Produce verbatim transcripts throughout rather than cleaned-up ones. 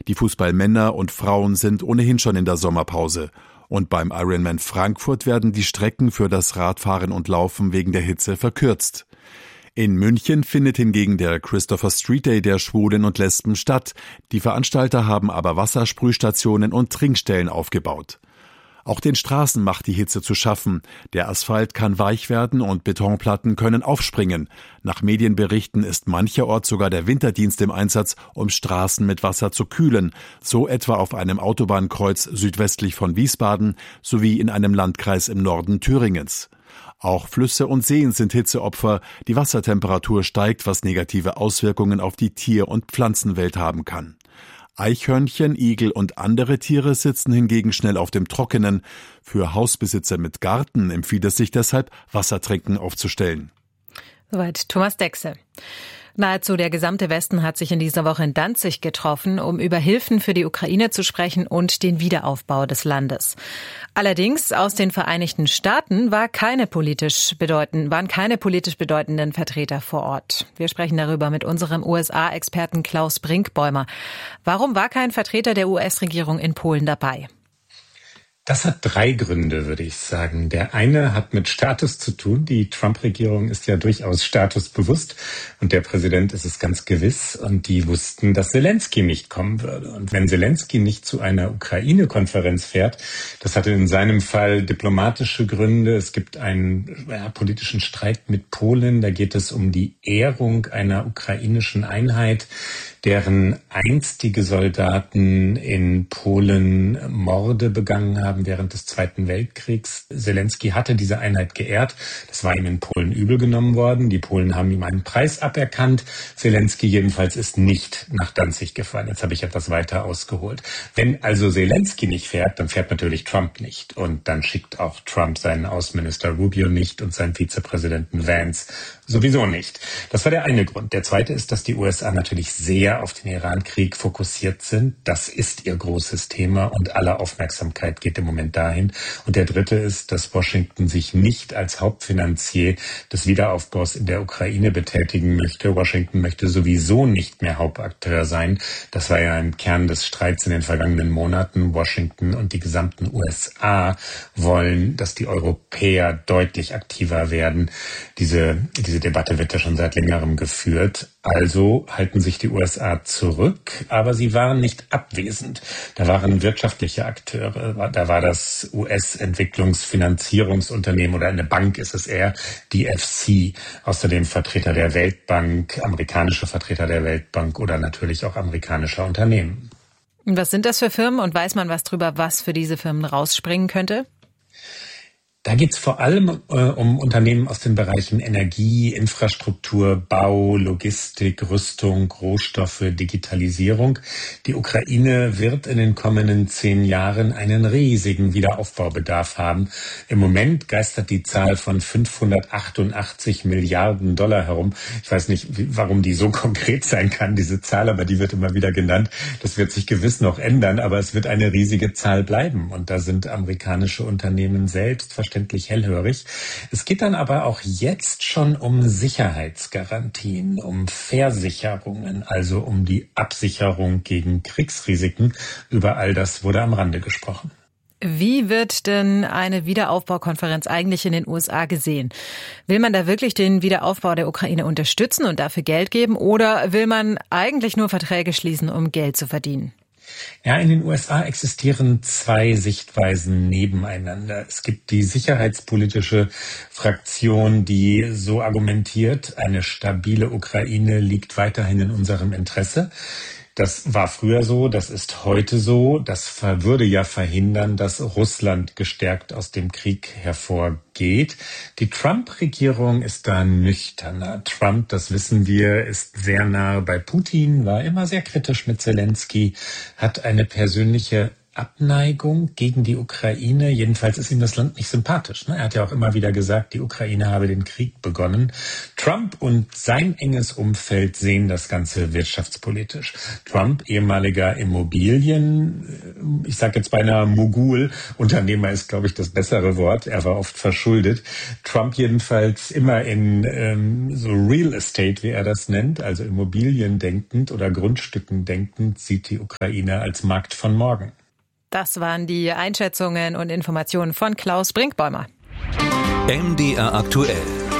Die Fußballmänner und Frauen sind ohnehin schon in der Sommerpause. Und beim Ironman Frankfurt werden die Strecken für das Radfahren und Laufen wegen der Hitze verkürzt. In München findet hingegen der Christopher Street Day der Schwulen und Lesben statt. Die Veranstalter haben aber Wassersprühstationen und Trinkstellen aufgebaut. Auch den Straßen macht die Hitze zu schaffen. Der Asphalt kann weich werden und Betonplatten können aufspringen. Nach Medienberichten ist mancherorts sogar der Winterdienst im Einsatz, um Straßen mit Wasser zu kühlen. So etwa auf einem Autobahnkreuz südwestlich von Wiesbaden sowie in einem Landkreis im Norden Thüringens. Auch Flüsse und Seen sind Hitzeopfer. Die Wassertemperatur steigt, was negative Auswirkungen auf die Tier- und Pflanzenwelt haben kann. Eichhörnchen, Igel und andere Tiere sitzen hingegen schnell auf dem Trockenen. Für Hausbesitzer mit Garten empfiehlt es sich deshalb, Wassertränken aufzustellen. Soweit Thomas Dexe. Nahezu der gesamte Westen hat sich in dieser Woche in Danzig getroffen, um über Hilfen für die Ukraine zu sprechen und den Wiederaufbau des Landes. Allerdings aus den Vereinigten Staaten war keine politisch bedeutend, waren keine politisch bedeutenden Vertreter vor Ort. Wir sprechen darüber mit unserem U S A-Experten Klaus Brinkbäumer. Warum war kein Vertreter der U S-Regierung in Polen dabei? Das hat drei Gründe, würde ich sagen. Der eine hat mit Status zu tun. Die Trump-Regierung ist ja durchaus statusbewusst und der Präsident ist es ganz gewiss. Und die wussten, dass Selenskyj nicht kommen würde. Und wenn Selenskyj nicht zu einer Ukraine-Konferenz fährt, das hatte in seinem Fall diplomatische Gründe. Es gibt einen ja, politischen Streit mit Polen. Da geht es um die Ehrung einer ukrainischen Einheit, deren einstige Soldaten in Polen Morde begangen haben während des Zweiten Weltkriegs. Selenskyj hatte diese Einheit geehrt. Das war ihm in Polen übel genommen worden. Die Polen haben ihm einen Preis aberkannt. Selenskyj jedenfalls ist nicht nach Danzig gefahren. Jetzt habe ich etwas weiter ausgeholt. Wenn also Selenskyj nicht fährt, dann fährt natürlich Trump nicht. Und dann schickt auch Trump seinen Außenminister Rubio nicht und seinen Vizepräsidenten Vance sowieso nicht. Das war der eine Grund. Der zweite ist, dass die U S A natürlich sehr auf den Iran-Krieg fokussiert sind. Das ist ihr großes Thema und alle Aufmerksamkeit geht im Moment dahin. Und der dritte ist, dass Washington sich nicht als Hauptfinanzier des Wiederaufbaus in der Ukraine betätigen möchte. Washington möchte sowieso nicht mehr Hauptakteur sein. Das war ja ein Kern des Streits in den vergangenen Monaten. Washington und die gesamten U S A wollen, dass die Europäer deutlich aktiver werden. Diese, diese Debatte wird ja schon seit längerem geführt. Also halten sich die U S A zurück, aber sie waren nicht abwesend. Da waren wirtschaftliche Akteure, da war das U S-Entwicklungsfinanzierungsunternehmen oder eine Bank ist es eher, die F C, außerdem Vertreter der Weltbank, amerikanische Vertreter der Weltbank oder natürlich auch amerikanischer Unternehmen. Was sind das für Firmen und weiß man was drüber, was für diese Firmen rausspringen könnte? Da geht es vor allem äh, um Unternehmen aus den Bereichen Energie, Infrastruktur, Bau, Logistik, Rüstung, Rohstoffe, Digitalisierung. Die Ukraine wird in den kommenden zehn Jahren einen riesigen Wiederaufbaubedarf haben. Im Moment geistert die Zahl von fünfhundertachtundachtzig Milliarden Dollar herum. Ich weiß nicht, wie, warum die so konkret sein kann, diese Zahl, aber die wird immer wieder genannt. Das wird sich gewiss noch ändern, aber es wird eine riesige Zahl bleiben. Und da sind amerikanische Unternehmen selbstverständlich hellhörig. Es geht dann aber auch jetzt schon um Sicherheitsgarantien, um Versicherungen, also um die Absicherung gegen Kriegsrisiken. Über all das wurde am Rande gesprochen. Wie wird denn eine Wiederaufbaukonferenz eigentlich in den U S A gesehen? Will man da wirklich den Wiederaufbau der Ukraine unterstützen und dafür Geld geben oder will man eigentlich nur Verträge schließen, um Geld zu verdienen? Ja, in den U S A existieren zwei Sichtweisen nebeneinander. Es gibt die sicherheitspolitische Fraktion, die so argumentiert, eine stabile Ukraine liegt weiterhin in unserem Interesse. Das war früher so, das ist heute so. Das würde ja verhindern, dass Russland gestärkt aus dem Krieg hervorgeht. Die Trump-Regierung ist da nüchterner. Trump, das wissen wir, ist sehr nah bei Putin, war immer sehr kritisch mit Selenskyj, hat eine persönliche Abneigung gegen die Ukraine. Jedenfalls ist ihm das Land nicht sympathisch. Er hat ja auch immer wieder gesagt, die Ukraine habe den Krieg begonnen. Trump und sein enges Umfeld sehen das Ganze wirtschaftspolitisch. Trump, ehemaliger Immobilien, ich sage jetzt beinahe Mogul, Unternehmer ist, glaube ich, das bessere Wort. Er war oft verschuldet. Trump jedenfalls immer in ähm, so Real Estate, wie er das nennt, also Immobilien denkend oder Grundstücken denkend, sieht die Ukraine als Markt von morgen. Das waren die Einschätzungen und Informationen von Klaus Brinkbäumer. M D R aktuell.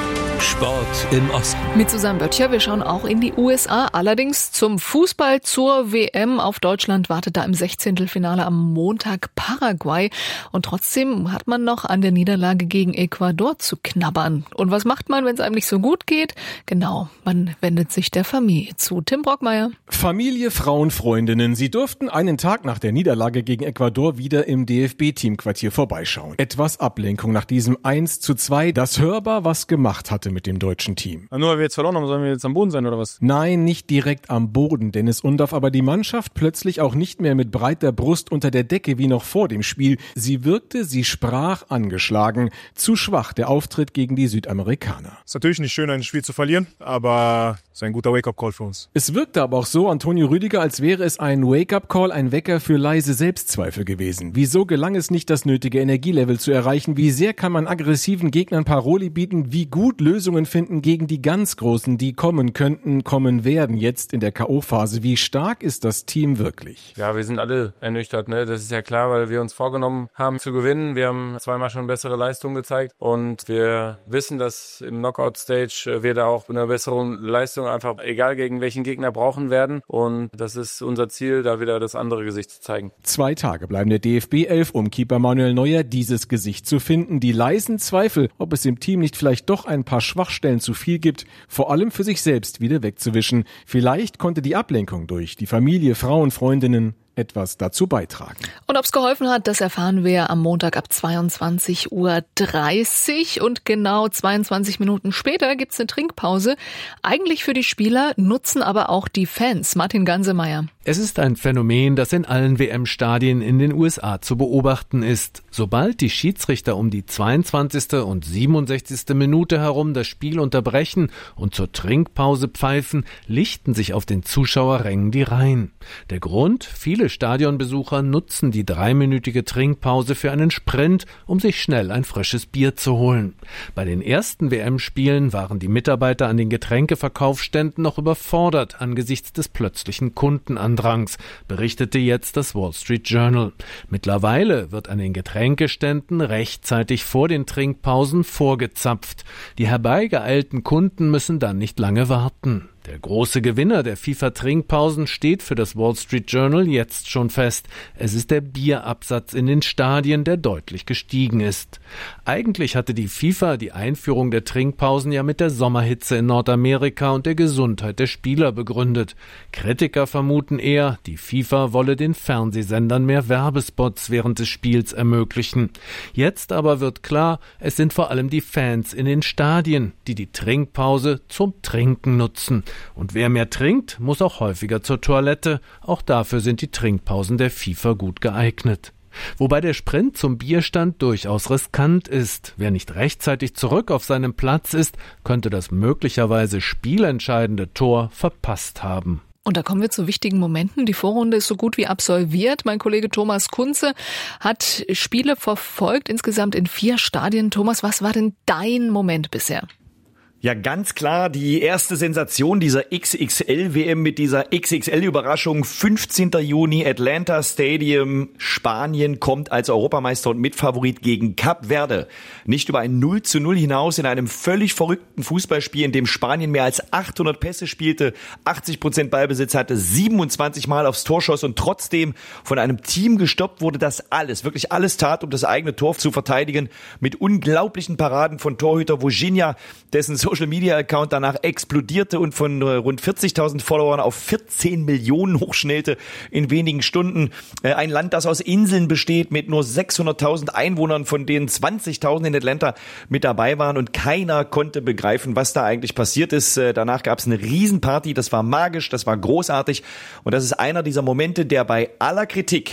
Sport im Osten. Mit Susanne Böttcher, wir schauen auch in die U S A, allerdings zum Fußball zur W M. Auf Deutschland wartet da im Sechzehntelfinale am Montag Paraguay. Und trotzdem hat man noch an der Niederlage gegen Ecuador zu knabbern. Und was macht man, wenn es einem nicht so gut geht? Genau, man wendet sich der Familie zu. Tim Brockmeier. Familie, Frauen, Freundinnen, sie durften einen Tag nach der Niederlage gegen Ecuador wieder im D F B-Teamquartier vorbeischauen. Etwas Ablenkung nach diesem eins zu zwei, das hörbar was gemacht hatte mit dem deutschen Team. Nur weil wir jetzt verloren haben, sollen wir jetzt am Boden sein oder was? Nein, nicht direkt am Boden. Dennis Undaff, aber die Mannschaft plötzlich auch nicht mehr mit breiter Brust unter der Decke wie noch vor dem Spiel. Sie wirkte, sie sprach angeschlagen. Zu schwach der Auftritt gegen die Südamerikaner. Ist natürlich nicht schön, ein Spiel zu verlieren, aber es ist ein guter Wake-up-Call für uns. Es wirkte aber auch so, Antonio Rüdiger, als wäre es ein Wake-up-Call, ein Wecker für leise Selbstzweifel gewesen. Wieso gelang es nicht, das nötige Energielevel zu erreichen? Wie sehr kann man aggressiven Gegnern Paroli bieten? Wie gut Lösungen finden gegen die ganz Großen, die kommen könnten, kommen werden jetzt in der K O-Phase. Wie stark ist das Team wirklich? Ja, wir sind alle ernüchtert, ne? Das ist ja klar, weil wir uns vorgenommen haben zu gewinnen. Wir haben zweimal schon bessere Leistungen gezeigt und wir wissen, dass im Knockout-Stage wir da auch eine bessere Leistung einfach, egal gegen welchen Gegner, brauchen werden. Und das ist unser Ziel, da wieder das andere Gesicht zu zeigen. Zwei Tage bleiben der D F B-Elf, um Keeper Manuel Neuer dieses Gesicht zu finden. Die leisen Zweifel, ob es im Team nicht vielleicht doch ein paar Schwachstellen zu viel gibt, vor allem für sich selbst wieder wegzuwischen. Vielleicht konnte die Ablenkung durch die Familie, Frauen, Freundinnen etwas dazu beitragen. Und ob es geholfen hat, das erfahren wir am Montag ab zweiundzwanzig Uhr dreißig und genau zweiundzwanzig Minuten später gibt's eine Trinkpause. Eigentlich für die Spieler, nutzen aber auch die Fans. Martin Gansemeyer. Es ist ein Phänomen, das in allen W M-Stadien in den U S A zu beobachten ist. Sobald die Schiedsrichter um die zweiundzwanzigste und siebenundsechzigste Minute herum das Spiel unterbrechen und zur Trinkpause pfeifen, lichten sich auf den Zuschauerrängen die Reihen. Der Grund? Viele Stadionbesucher nutzen die dreiminütige Trinkpause für einen Sprint, um sich schnell ein frisches Bier zu holen. Bei den ersten W M-Spielen waren die Mitarbeiter an den Getränkeverkaufsständen noch überfordert angesichts des plötzlichen Kundendrangs, berichtete jetzt das Wall Street Journal. Mittlerweile wird an den Getränkeständen rechtzeitig vor den Trinkpausen vorgezapft. Die herbeigeeilten Kunden müssen dann nicht lange warten. Der große Gewinner der FIFA-Trinkpausen steht für das Wall Street Journal jetzt schon fest. Es ist der Bierabsatz in den Stadien, der deutlich gestiegen ist. Eigentlich hatte die FIFA die Einführung der Trinkpausen ja mit der Sommerhitze in Nordamerika und der Gesundheit der Spieler begründet. Kritiker vermuten eher, die FIFA wolle den Fernsehsendern mehr Werbespots während des Spiels ermöglichen. Jetzt aber wird klar, es sind vor allem die Fans in den Stadien, die die Trinkpause zum Trinken nutzen. Und wer mehr trinkt, muss auch häufiger zur Toilette. Auch dafür sind die Trinkpausen der FIFA gut geeignet. Wobei der Sprint zum Bierstand durchaus riskant ist. Wer nicht rechtzeitig zurück auf seinem Platz ist, könnte das möglicherweise spielentscheidende Tor verpasst haben. Und da kommen wir zu wichtigen Momenten. Die Vorrunde ist so gut wie absolviert. Mein Kollege Thomas Kunze hat Spiele verfolgt, insgesamt in vier Stadien. Thomas, was war denn dein Moment bisher? Ja, ganz klar, die erste Sensation dieser X X L-W M mit dieser X X L-Überraschung. fünfzehnten Juni, Atlanta Stadium. Spanien kommt als Europameister und Mitfavorit gegen Kap Verde. Nicht über ein null zu null hinaus in einem völlig verrückten Fußballspiel, in dem Spanien mehr als achthundert Pässe spielte, achtzig Prozent Ballbesitz hatte, siebenundzwanzig Mal aufs Tor schoss und trotzdem von einem Team gestoppt wurde, das alles, wirklich alles tat, um das eigene Tor zu verteidigen. Mit unglaublichen Paraden von Torhüter Virginia, dessen Social-Media-Account danach explodierte und von rund vierzigtausend Followern auf vierzehn Millionen hochschnellte in wenigen Stunden. Ein Land, das aus Inseln besteht, mit nur sechshunderttausend Einwohnern, von denen zwanzigtausend in Atlanta mit dabei waren und keiner konnte begreifen, was da eigentlich passiert ist. Danach gab es eine Riesenparty, das war magisch, das war großartig und das ist einer dieser Momente, der bei aller Kritik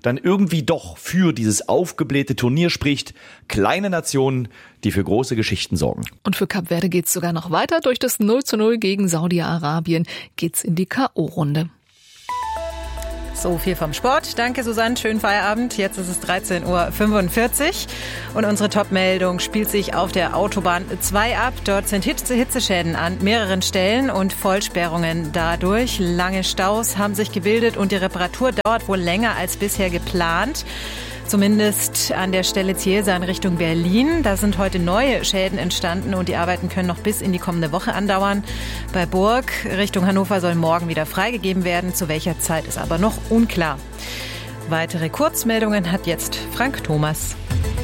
dann irgendwie doch für dieses aufgeblähte Turnier spricht. Kleine Nationen, die für große Geschichten sorgen. Und für Kap Verde geht's sogar noch weiter. Durch das null zu null gegen Saudi-Arabien geht's in die K O-Runde. So viel vom Sport. Danke, Susanne. Schönen Feierabend. Jetzt ist es dreizehn Uhr fünfundvierzig. Und unsere Top-Meldung spielt sich auf der Autobahn zwei ab. Dort sind Hitze, Hitzeschäden an mehreren Stellen und Vollsperrungen dadurch. Lange Staus haben sich gebildet und die Reparatur dauert wohl länger als bisher geplant. Zumindest an der Stelle Zielsa in Richtung Berlin. Da sind heute neue Schäden entstanden und die Arbeiten können noch bis in die kommende Woche andauern. Bei Burg Richtung Hannover soll morgen wieder freigegeben werden. Zu welcher Zeit ist aber noch unklar. Weitere Kurzmeldungen hat jetzt Frank Thomas.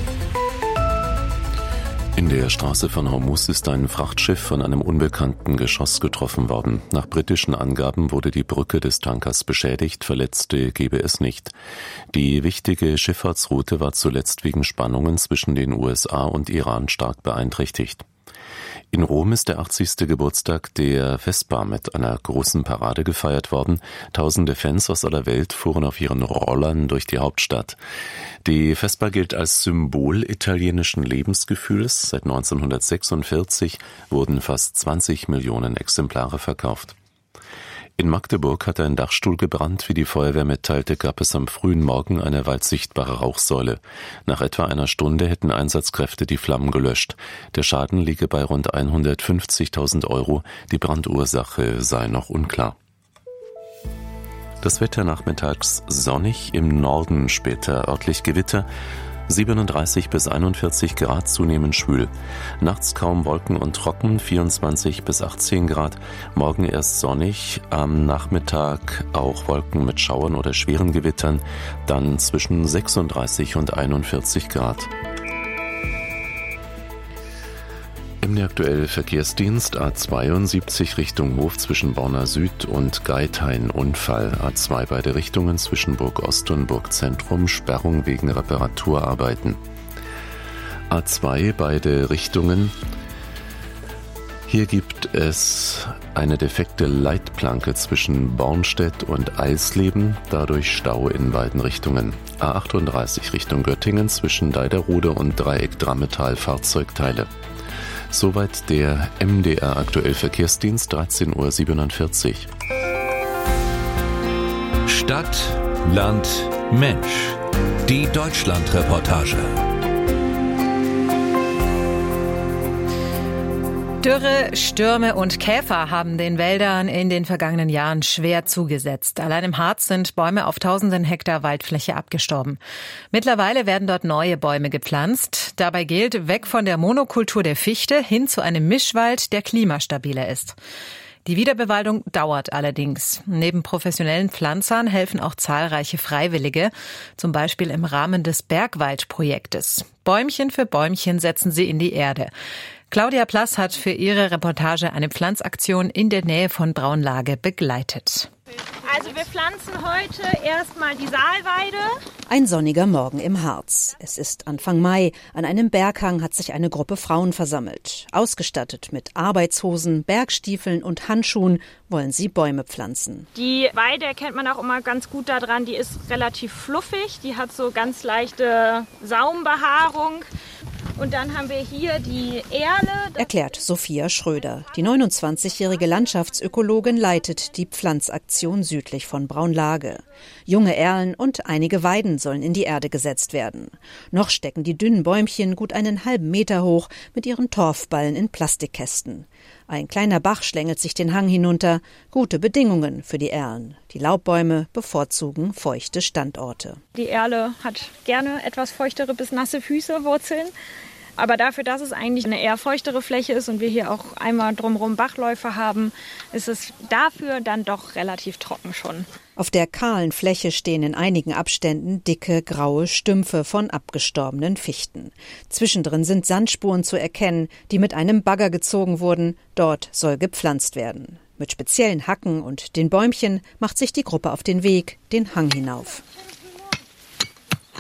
In der Straße von Hormuz ist ein Frachtschiff von einem unbekannten Geschoss getroffen worden. Nach britischen Angaben wurde die Brücke des Tankers beschädigt, Verletzte gebe es nicht. Die wichtige Schifffahrtsroute war zuletzt wegen Spannungen zwischen den U S A und Iran stark beeinträchtigt. In Rom ist der achtzigste Geburtstag der Vespa mit einer großen Parade gefeiert worden. Tausende Fans aus aller Welt fuhren auf ihren Rollern durch die Hauptstadt. Die Vespa gilt als Symbol italienischen Lebensgefühls. Seit neunzehnhundertsechsundvierzig wurden fast zwanzig Millionen Exemplare verkauft. In Magdeburg hat ein Dachstuhl gebrannt. Wie die Feuerwehr mitteilte, gab es am frühen Morgen eine weit sichtbare Rauchsäule. Nach etwa einer Stunde hätten Einsatzkräfte die Flammen gelöscht. Der Schaden liege bei rund hundertfünfzigtausend Euro. Die Brandursache sei noch unklar. Das Wetter nachmittags sonnig, im Norden später örtlich Gewitter. siebenunddreißig bis einundvierzig Grad, zunehmend schwül. Nachts kaum Wolken und trocken, vierundzwanzig bis achtzehn Grad. Morgen erst sonnig, am Nachmittag auch Wolken mit Schauern oder schweren Gewittern, dann zwischen sechsunddreißig und einundvierzig Grad. M D aktuell Verkehrsdienst A zweiundsiebzig Richtung Hof zwischen Borna Süd und Geithain Unfall. A zwei beide Richtungen zwischen Burg Ost und Burg Zentrum, Sperrung wegen Reparaturarbeiten. A zwei beide Richtungen. Hier gibt es eine defekte Leitplanke zwischen Bornstedt und Eisleben, dadurch Stau in beiden Richtungen. A achtunddreißig Richtung Göttingen zwischen Deiderode und Dreieck Drammetal Fahrzeugteile. Soweit der M D R aktuell Verkehrsdienst, dreizehn Uhr siebenundvierzig. Stadt, Land, Mensch. Die Deutschlandreportage. Dürre, Stürme und Käfer haben den Wäldern in den vergangenen Jahren schwer zugesetzt. Allein im Harz sind Bäume auf tausenden Hektar Waldfläche abgestorben. Mittlerweile werden dort neue Bäume gepflanzt. Dabei gilt, weg von der Monokultur der Fichte hin zu einem Mischwald, der klimastabiler ist. Die Wiederbewaldung dauert allerdings. Neben professionellen Pflanzern helfen auch zahlreiche Freiwillige, zum Beispiel im Rahmen des Bergwaldprojektes. Bäumchen für Bäumchen setzen sie in die Erde. Claudia Plass hat für ihre Reportage eine Pflanzaktion in der Nähe von Braunlage begleitet. Also wir pflanzen heute erstmal die Saalweide. Ein sonniger Morgen im Harz. Es ist Anfang Mai. An einem Berghang hat sich eine Gruppe Frauen versammelt. Ausgestattet mit Arbeitshosen, Bergstiefeln und Handschuhen wollen sie Bäume pflanzen. Die Weide erkennt man auch immer ganz gut daran, die ist relativ fluffig. Die hat so ganz leichte Saumbehaarung. Und dann haben wir hier die Erle. Erklärt Sophia Schröder. Die neunundzwanzigjährige Landschaftsökologin leitet die Pflanzaktion südlich von Braunlage. Junge Erlen und einige Weiden sollen in die Erde gesetzt werden. Noch stecken die dünnen Bäumchen gut einen halben Meter hoch mit ihren Torfballen in Plastikkästen. Ein kleiner Bach schlängelt sich den Hang hinunter. Gute Bedingungen für die Erlen. Die Laubbäume bevorzugen feuchte Standorte. Die Erle hat gerne etwas feuchtere bis nasse Füße, Wurzeln. Aber dafür, dass es eigentlich eine eher feuchtere Fläche ist und wir hier auch einmal drumherum Bachläufe haben, ist es dafür dann doch relativ trocken schon. Auf der kahlen Fläche stehen in einigen Abständen dicke, graue Stümpfe von abgestorbenen Fichten. Zwischendrin sind Sandspuren zu erkennen, die mit einem Bagger gezogen wurden. Dort soll gepflanzt werden. Mit speziellen Hacken und den Bäumchen macht sich die Gruppe auf den Weg, den Hang hinauf.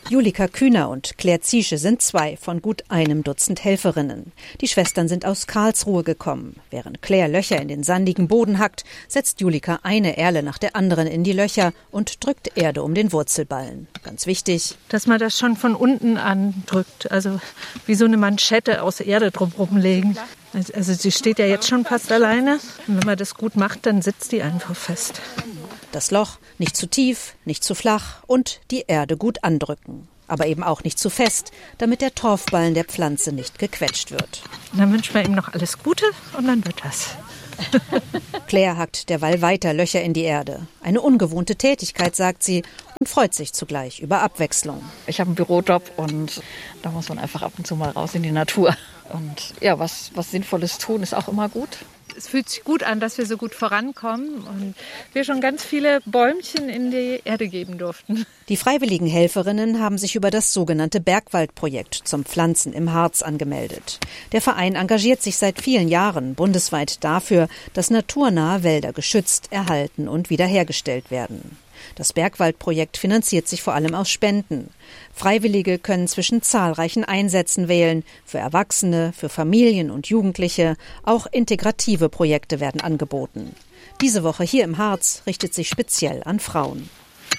Julika Kühner und Claire Ziesche sind zwei von gut einem Dutzend Helferinnen. Die Schwestern sind aus Karlsruhe gekommen. Während Claire Löcher in den sandigen Boden hackt, setzt Julika eine Erle nach der anderen in die Löcher und drückt Erde um den Wurzelballen. Ganz wichtig, dass man das schon von unten andrückt, also wie so eine Manschette aus Erde drumherum legen. Also sie steht ja jetzt schon fast alleine. Und wenn man das gut macht, dann sitzt die einfach fest. Das Loch nicht zu tief, nicht zu flach und die Erde gut andrücken. Aber eben auch nicht zu fest, damit der Torfballen der Pflanze nicht gequetscht wird. Und dann wünschen wir ihm noch alles Gute und dann wird das. Claire hackt derweil weiter Löcher in die Erde. Eine ungewohnte Tätigkeit, sagt sie, und freut sich zugleich über Abwechslung. Ich habe einen Bürojob und da muss man einfach ab und zu mal raus in die Natur. Und ja, was, was Sinnvolles tun ist auch immer gut. Es fühlt sich gut an, dass wir so gut vorankommen und wir schon ganz viele Bäumchen in die Erde geben durften. Die freiwilligen Helferinnen haben sich über das sogenannte Bergwaldprojekt zum Pflanzen im Harz angemeldet. Der Verein engagiert sich seit vielen Jahren bundesweit dafür, dass naturnahe Wälder geschützt, erhalten und wiederhergestellt werden. Das Bergwaldprojekt finanziert sich vor allem aus Spenden. Freiwillige können zwischen zahlreichen Einsätzen wählen. Für Erwachsene, für Familien und Jugendliche. Auch integrative Projekte werden angeboten. Diese Woche hier im Harz richtet sich speziell an Frauen.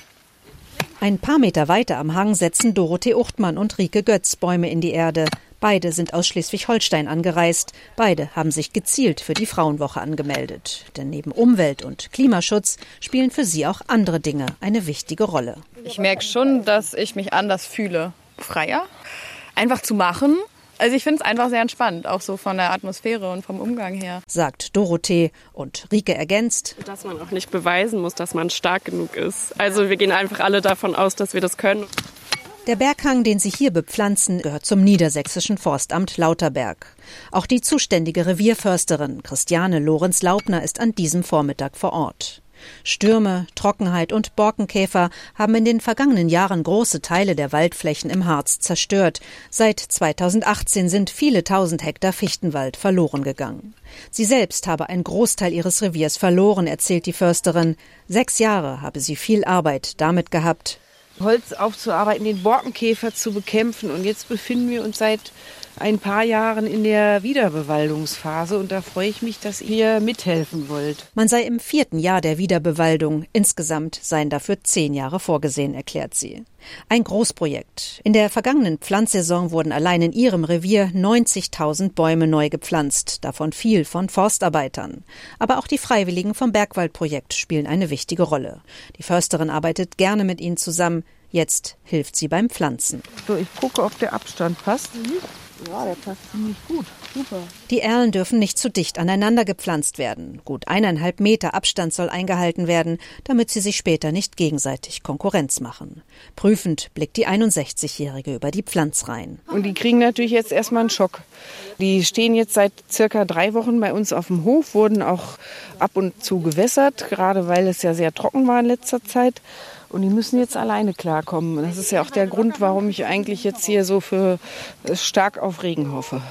Ein paar Meter weiter am Hang setzen Dorothee Uchtmann und Rike Götz Bäume in die Erde. Beide sind aus Schleswig-Holstein angereist. Beide haben sich gezielt für die Frauenwoche angemeldet. Denn neben Umwelt- und Klimaschutz spielen für sie auch andere Dinge eine wichtige Rolle. Ich merke schon, dass ich mich anders fühle. Freier, einfach zu machen. Also ich finde es einfach sehr entspannt, auch so von der Atmosphäre und vom Umgang her. Sagt Dorothee und Rike ergänzt, dass man auch nicht beweisen muss, dass man stark genug ist. Also wir gehen einfach alle davon aus, dass wir das können. Der Berghang, den sie hier bepflanzen, gehört zum niedersächsischen Forstamt Lauterberg. Auch die zuständige Revierförsterin Christiane Lorenz-Laubner ist an diesem Vormittag vor Ort. Stürme, Trockenheit und Borkenkäfer haben in den vergangenen Jahren große Teile der Waldflächen im Harz zerstört. Seit zweitausendachtzehn sind viele tausend Hektar Fichtenwald verloren gegangen. Sie selbst habe einen Großteil ihres Reviers verloren, erzählt die Försterin. Sechs Jahre habe sie viel Arbeit damit gehabt, Holz aufzuarbeiten, den Borkenkäfer zu bekämpfen. Und jetzt befinden wir uns seit ein paar Jahren in der Wiederbewaldungsphase. Und da freue ich mich, dass ihr mithelfen wollt. Man sei im vierten Jahr der Wiederbewaldung. Insgesamt seien dafür zehn Jahre vorgesehen, erklärt sie. Ein Großprojekt. In der vergangenen Pflanzsaison wurden allein in ihrem Revier neunzigtausend Bäume neu gepflanzt, davon viel von Forstarbeitern. Aber auch die Freiwilligen vom Bergwaldprojekt spielen eine wichtige Rolle. Die Försterin arbeitet gerne mit ihnen zusammen. Jetzt hilft sie beim Pflanzen. So, ich gucke, ob der Abstand passt. Ja, der passt ziemlich gut. Super. Die Erlen dürfen nicht zu dicht aneinander gepflanzt werden. Gut eineinhalb Meter Abstand soll eingehalten werden, damit sie sich später nicht gegenseitig Konkurrenz machen. Prüfend blickt die einundsechzigjährige über die Pflanzreihen. Und die kriegen natürlich jetzt erstmal einen Schock. Die stehen jetzt seit circa drei Wochen bei uns auf dem Hof, wurden auch ab und zu gewässert, gerade weil es ja sehr trocken war in letzter Zeit. Und die müssen jetzt alleine klarkommen. Das ist ja auch der Grund, warum ich eigentlich jetzt hier so für stark auf Regen hoffe.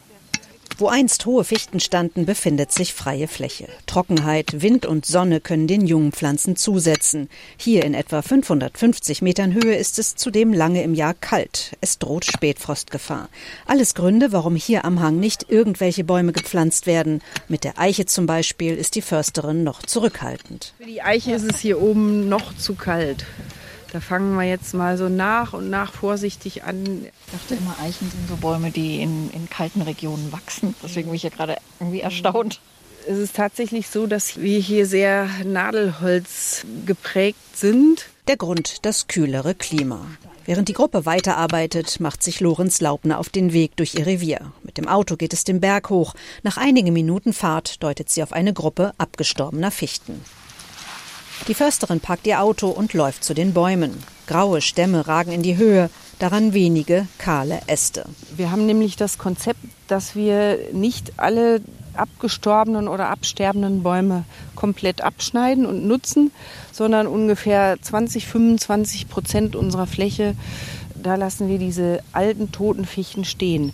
Wo einst hohe Fichten standen, befindet sich freie Fläche. Trockenheit, Wind und Sonne können den jungen Pflanzen zusetzen. Hier in etwa fünfhundertfünfzig Metern Höhe ist es zudem lange im Jahr kalt. Es droht Spätfrostgefahr. Alles Gründe, warum hier am Hang nicht irgendwelche Bäume gepflanzt werden. Mit der Eiche zum Beispiel ist die Försterin noch zurückhaltend. Für die Eiche ist es hier oben noch zu kalt. Da fangen wir jetzt mal so nach und nach vorsichtig an. Ich dachte immer, Eichen sind so Bäume, die in, in kalten Regionen wachsen. Deswegen bin ich ja gerade irgendwie erstaunt. Es ist tatsächlich so, dass wir hier sehr Nadelholz geprägt sind. Der Grund, das kühlere Klima. Während die Gruppe weiterarbeitet, macht sich Lorenz Laubner auf den Weg durch ihr Revier. Mit dem Auto geht es den Berg hoch. Nach einigen Minuten Fahrt deutet sie auf eine Gruppe abgestorbener Fichten. Die Försterin packt ihr Auto und läuft zu den Bäumen. Graue Stämme ragen in die Höhe, daran wenige kahle Äste. Wir haben nämlich das Konzept, dass wir nicht alle abgestorbenen oder absterbenden Bäume komplett abschneiden und nutzen, sondern ungefähr zwanzig, fünfundzwanzig Prozent unserer Fläche, da lassen wir diese alten, toten Fichten stehen.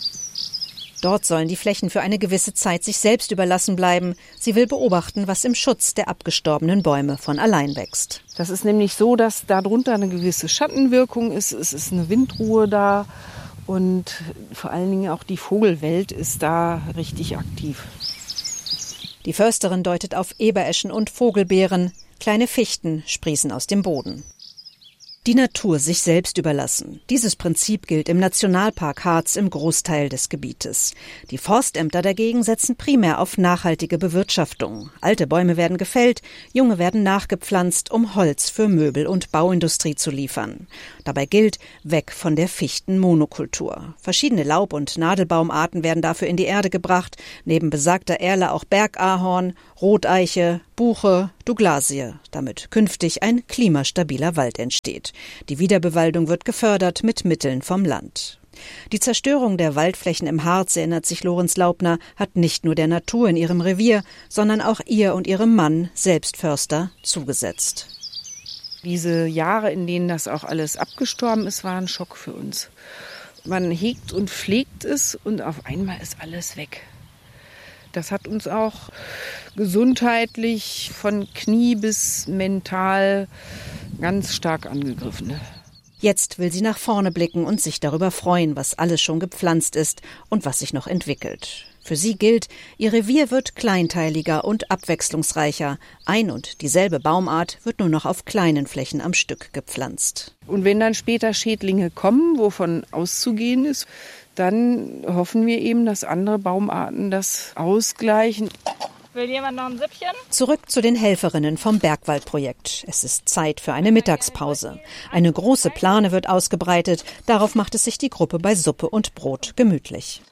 Dort sollen die Flächen für eine gewisse Zeit sich selbst überlassen bleiben. Sie will beobachten, was im Schutz der abgestorbenen Bäume von allein wächst. Das ist nämlich so, dass darunter eine gewisse Schattenwirkung ist. Es ist eine Windruhe da und vor allen Dingen auch die Vogelwelt ist da richtig aktiv. Die Försterin deutet auf Ebereschen und Vogelbeeren. Kleine Fichten sprießen aus dem Boden. Die Natur sich selbst überlassen. Dieses Prinzip gilt im Nationalpark Harz im Großteil des Gebietes. Die Forstämter dagegen setzen primär auf nachhaltige Bewirtschaftung. Alte Bäume werden gefällt, junge werden nachgepflanzt, um Holz für Möbel- und Bauindustrie zu liefern. Dabei gilt, weg von der Fichtenmonokultur. Verschiedene Laub- und Nadelbaumarten werden dafür in die Erde gebracht, neben besagter Erle auch Bergahorn, Roteiche, Buche, Douglasie, damit künftig ein klimastabiler Wald entsteht. Die Wiederbewaldung wird gefördert mit Mitteln vom Land. Die Zerstörung der Waldflächen im Harz, erinnert sich Lorenz Laubner, hat nicht nur der Natur in ihrem Revier, sondern auch ihr und ihrem Mann, selbst Förster, zugesetzt. Diese Jahre, in denen das auch alles abgestorben ist, waren ein Schock für uns. Man hegt und pflegt es und auf einmal ist alles weg. Das hat uns auch gesundheitlich von Knie bis mental ganz stark angegriffen. Jetzt will sie nach vorne blicken und sich darüber freuen, was alles schon gepflanzt ist und was sich noch entwickelt. Für sie gilt, ihr Revier wird kleinteiliger und abwechslungsreicher. Ein und dieselbe Baumart wird nur noch auf kleinen Flächen am Stück gepflanzt. Und wenn dann später Schädlinge kommen, wovon auszugehen ist, dann hoffen wir eben, dass andere Baumarten das ausgleichen. Will jemand noch ein Süppchen? Zurück zu den Helferinnen vom Bergwaldprojekt. Es ist Zeit für eine Mittagspause. Eine große Plane wird ausgebreitet. Darauf macht es sich die Gruppe bei Suppe und Brot gemütlich.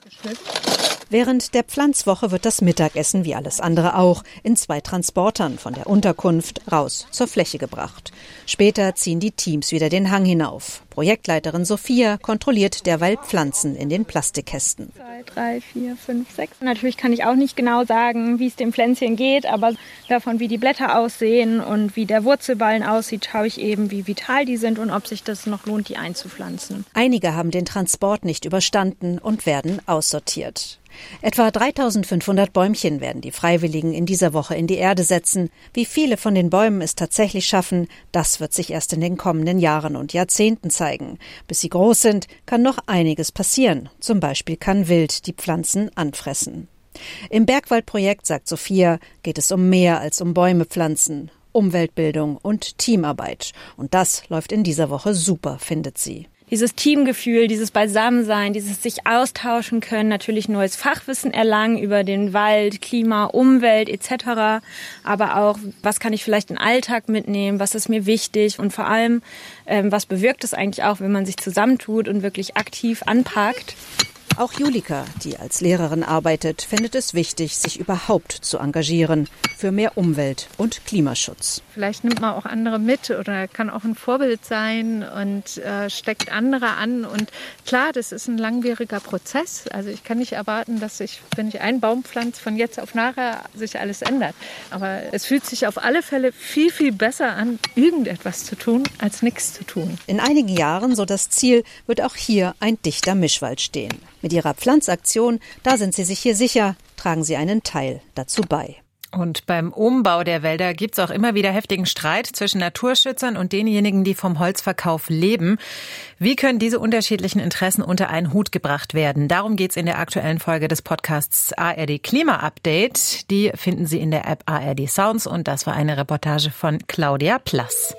Während der Pflanzwoche wird das Mittagessen, wie alles andere auch, in zwei Transportern von der Unterkunft raus zur Fläche gebracht. Später ziehen die Teams wieder den Hang hinauf. Projektleiterin Sophia kontrolliert derweil Pflanzen in den Plastikkästen. Zwei, drei, vier, fünf, sechs. Natürlich kann ich auch nicht genau sagen, wie es dem Pflänzchen geht, aber davon, wie die Blätter aussehen und wie der Wurzelballen aussieht, schaue ich eben, wie vital die sind und ob sich das noch lohnt, die einzupflanzen. Einige haben den Transport nicht überstanden und werden aussortiert. Etwa dreitausendfünfhundert Bäumchen werden die Freiwilligen in dieser Woche in die Erde setzen. Wie viele von den Bäumen es tatsächlich schaffen, das wird sich erst in den kommenden Jahren und Jahrzehnten zeigen. Bis sie groß sind, kann noch einiges passieren. Zum Beispiel kann Wild die Pflanzen anfressen. Im Bergwaldprojekt, sagt Sophia, geht es um mehr als um Bäume pflanzen. Umweltbildung und Teamarbeit. Und das läuft in dieser Woche super, findet sie. Dieses Teamgefühl, dieses Beisammensein, dieses sich austauschen können, natürlich neues Fachwissen erlangen über den Wald, Klima, Umwelt et cetera. Aber auch, was kann ich vielleicht in den Alltag mitnehmen, was ist mir wichtig und vor allem, ähm, was bewirkt es eigentlich auch, wenn man sich zusammentut und wirklich aktiv anpackt. Auch Julika, die als Lehrerin arbeitet, findet es wichtig, sich überhaupt zu engagieren für mehr Umwelt- und Klimaschutz. Vielleicht nimmt man auch andere mit oder kann auch ein Vorbild sein und äh, steckt andere an. Und klar, das ist ein langwieriger Prozess. Also ich kann nicht erwarten, dass sich, wenn ich einen Baum pflanze, von jetzt auf nachher sich alles ändert. Aber es fühlt sich auf alle Fälle viel, viel besser an, irgendetwas zu tun, als nichts zu tun. In einigen Jahren, so das Ziel, wird auch hier ein dichter Mischwald stehen. Mit ihrer Pflanzaktion, da sind sie sich hier sicher, tragen sie einen Teil dazu bei. Und beim Umbau der Wälder gibt's auch immer wieder heftigen Streit zwischen Naturschützern und denjenigen, die vom Holzverkauf leben. Wie können diese unterschiedlichen Interessen unter einen Hut gebracht werden? Darum geht's in der aktuellen Folge des Podcasts A R D Klima Update. Die finden Sie in der App A R D Sounds und das war eine Reportage von Claudia Plass.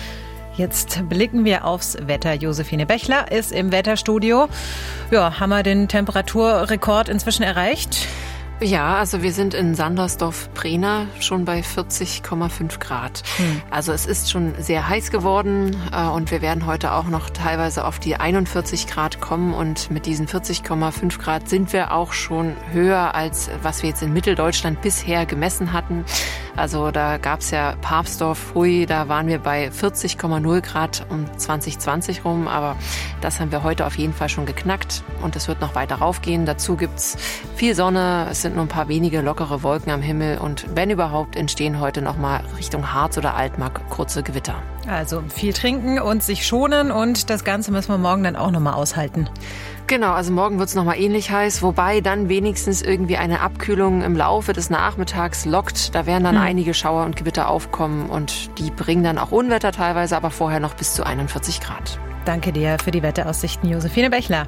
Jetzt blicken wir aufs Wetter. Josephine Bechler ist im Wetterstudio. Ja, haben wir den Temperaturrekord inzwischen erreicht? Ja, also wir sind in Sandersdorf-Prena schon bei vierzig Komma fünf Grad. Hm. Also es ist schon sehr heiß geworden äh, und wir werden heute auch noch teilweise auf die einundvierzig Grad kommen. Und mit diesen vierzig Komma fünf Grad sind wir auch schon höher, als was wir jetzt in Mitteldeutschland bisher gemessen hatten. Also da gab's ja Papsdorf, hui, da waren wir bei vierzig Komma null Grad um zwanzig zwanzig rum. Aber das haben wir heute auf jeden Fall schon geknackt und es wird noch weiter raufgehen. Dazu gibt's viel Sonne, es sind nur ein paar wenige lockere Wolken am Himmel und wenn überhaupt entstehen heute noch mal Richtung Harz oder Altmark kurze Gewitter. Also viel trinken und sich schonen und das Ganze müssen wir morgen dann auch noch mal aushalten. Genau, also morgen wird es nochmal ähnlich heiß, wobei dann wenigstens irgendwie eine Abkühlung im Laufe des Nachmittags lockt. Da werden dann hm. einige Schauer und Gewitter aufkommen und die bringen dann auch Unwetter teilweise, aber vorher noch bis zu einundvierzig Grad. Danke dir für die Wetteraussichten, Josephine Bechler.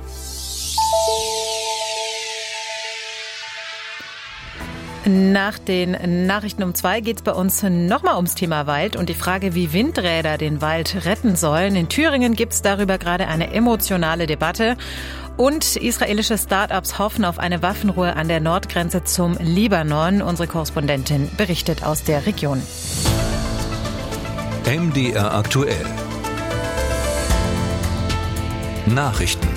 Nach den Nachrichten um zwei geht es bei uns nochmal ums Thema Wald und die Frage, wie Windräder den Wald retten sollen. In Thüringen gibt es darüber gerade eine emotionale Debatte. Und israelische Start-ups hoffen auf eine Waffenruhe an der Nordgrenze zum Libanon. Unsere Korrespondentin berichtet aus der Region. M D R aktuell. Nachrichten.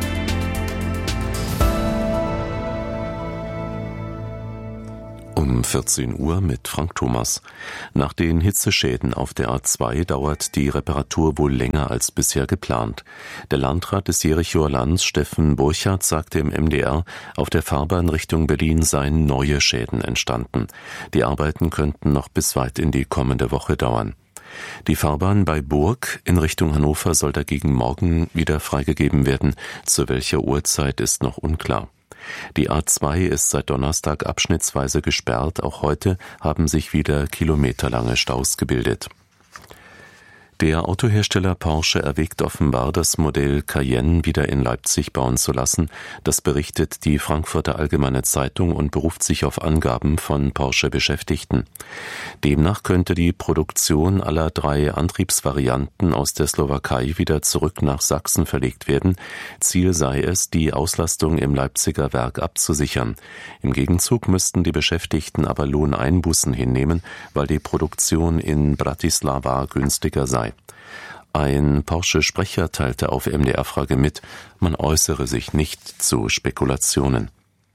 Um vierzehn Uhr mit Frank Thomas. Nach den Hitzeschäden auf der A zwei dauert die Reparatur wohl länger als bisher geplant. Der Landrat des Jerichoer Landes, Steffen Burchardt, sagte im M D R, auf der Fahrbahn Richtung Berlin seien neue Schäden entstanden. Die Arbeiten könnten noch bis weit in die kommende Woche dauern. Die Fahrbahn bei Burg in Richtung Hannover soll dagegen morgen wieder freigegeben werden. Zu welcher Uhrzeit ist noch unklar. Die A zwei ist seit Donnerstag abschnittsweise gesperrt. Auch heute haben sich wieder kilometerlange Staus gebildet. Der Autohersteller Porsche erwägt offenbar, das Modell Cayenne wieder in Leipzig bauen zu lassen. Das berichtet die Frankfurter Allgemeine Zeitung und beruft sich auf Angaben von Porsche-Beschäftigten. Demnach könnte die Produktion aller drei Antriebsvarianten aus der Slowakei wieder zurück nach Sachsen verlegt werden. Ziel sei es, die Auslastung im Leipziger Werk abzusichern. Im Gegenzug müssten die Beschäftigten aber Lohneinbußen hinnehmen, weil die Produktion in Bratislava günstiger sei. Ein Porsche-Sprecher teilte auf M D R-Frage mit, man äußere sich nicht zu Spekulationen.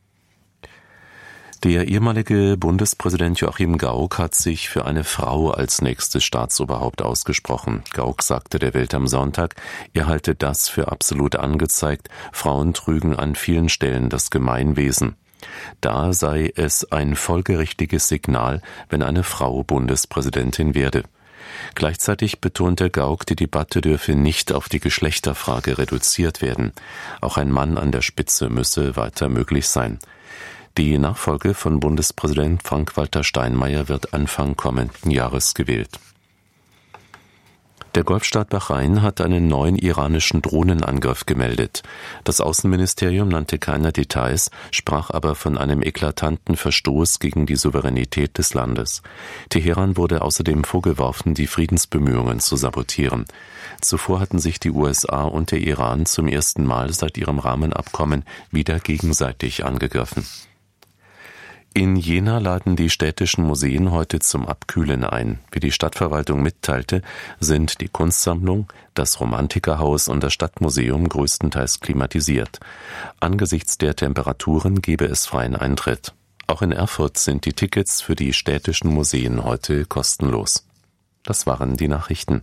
Der ehemalige Bundespräsident Joachim Gauck hat sich für eine Frau als nächstes Staatsoberhaupt ausgesprochen. Gauck sagte der Welt am Sonntag, er halte das für absolut angezeigt, Frauen trügen an vielen Stellen das Gemeinwesen. Da sei es ein folgerichtiges Signal, wenn eine Frau Bundespräsidentin werde. Gleichzeitig betonte Gauck, die Debatte dürfe nicht auf die Geschlechterfrage reduziert werden. Auch ein Mann an der Spitze müsse weiter möglich sein. Die Nachfolge von Bundespräsident Frank-Walter Steinmeier wird Anfang kommenden Jahres gewählt. Der Golfstaat Bahrain hat einen neuen iranischen Drohnenangriff gemeldet. Das Außenministerium nannte keine Details, sprach aber von einem eklatanten Verstoß gegen die Souveränität des Landes. Teheran wurde außerdem vorgeworfen, die Friedensbemühungen zu sabotieren. Zuvor hatten sich die U S A und der Iran zum ersten Mal seit ihrem Rahmenabkommen wieder gegenseitig angegriffen. In Jena laden die städtischen Museen heute zum Abkühlen ein. Wie die Stadtverwaltung mitteilte, sind die Kunstsammlung, das Romantikerhaus und das Stadtmuseum größtenteils klimatisiert. Angesichts der Temperaturen gebe es freien Eintritt. Auch in Erfurt sind die Tickets für die städtischen Museen heute kostenlos. Das waren die Nachrichten.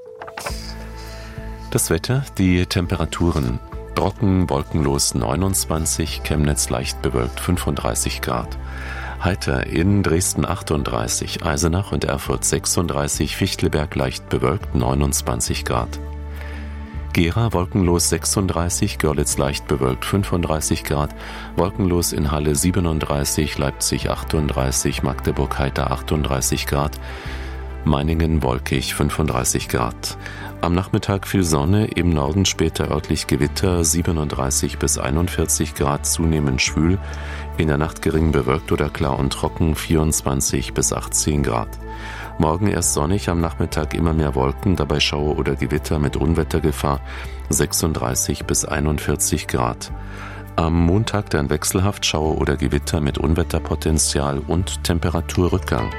Das Wetter, die Temperaturen. Trocken, wolkenlos neunundzwanzig, Chemnitz leicht bewölkt fünfunddreißig Grad. Heiter in Dresden achtunddreißig, Eisenach und Erfurt sechsunddreißig, Fichtelberg leicht bewölkt neunundzwanzig Grad. Gera wolkenlos sechsunddreißig, Görlitz leicht bewölkt fünfunddreißig Grad, wolkenlos in Halle siebenunddreißig, Leipzig achtunddreißig, Magdeburg heiter achtunddreißig Grad, Meiningen wolkig fünfunddreißig Grad. Am Nachmittag viel Sonne, im Norden später örtlich Gewitter, siebenunddreißig bis einundvierzig Grad, zunehmend schwül. In der Nacht gering bewölkt oder klar und trocken, vierundzwanzig bis achtzehn Grad. Morgen erst sonnig, am Nachmittag immer mehr Wolken, dabei Schauer oder Gewitter mit Unwettergefahr, sechsunddreißig bis einundvierzig Grad. Am Montag dann wechselhaft Schauer oder Gewitter mit Unwetterpotenzial und Temperaturrückgang.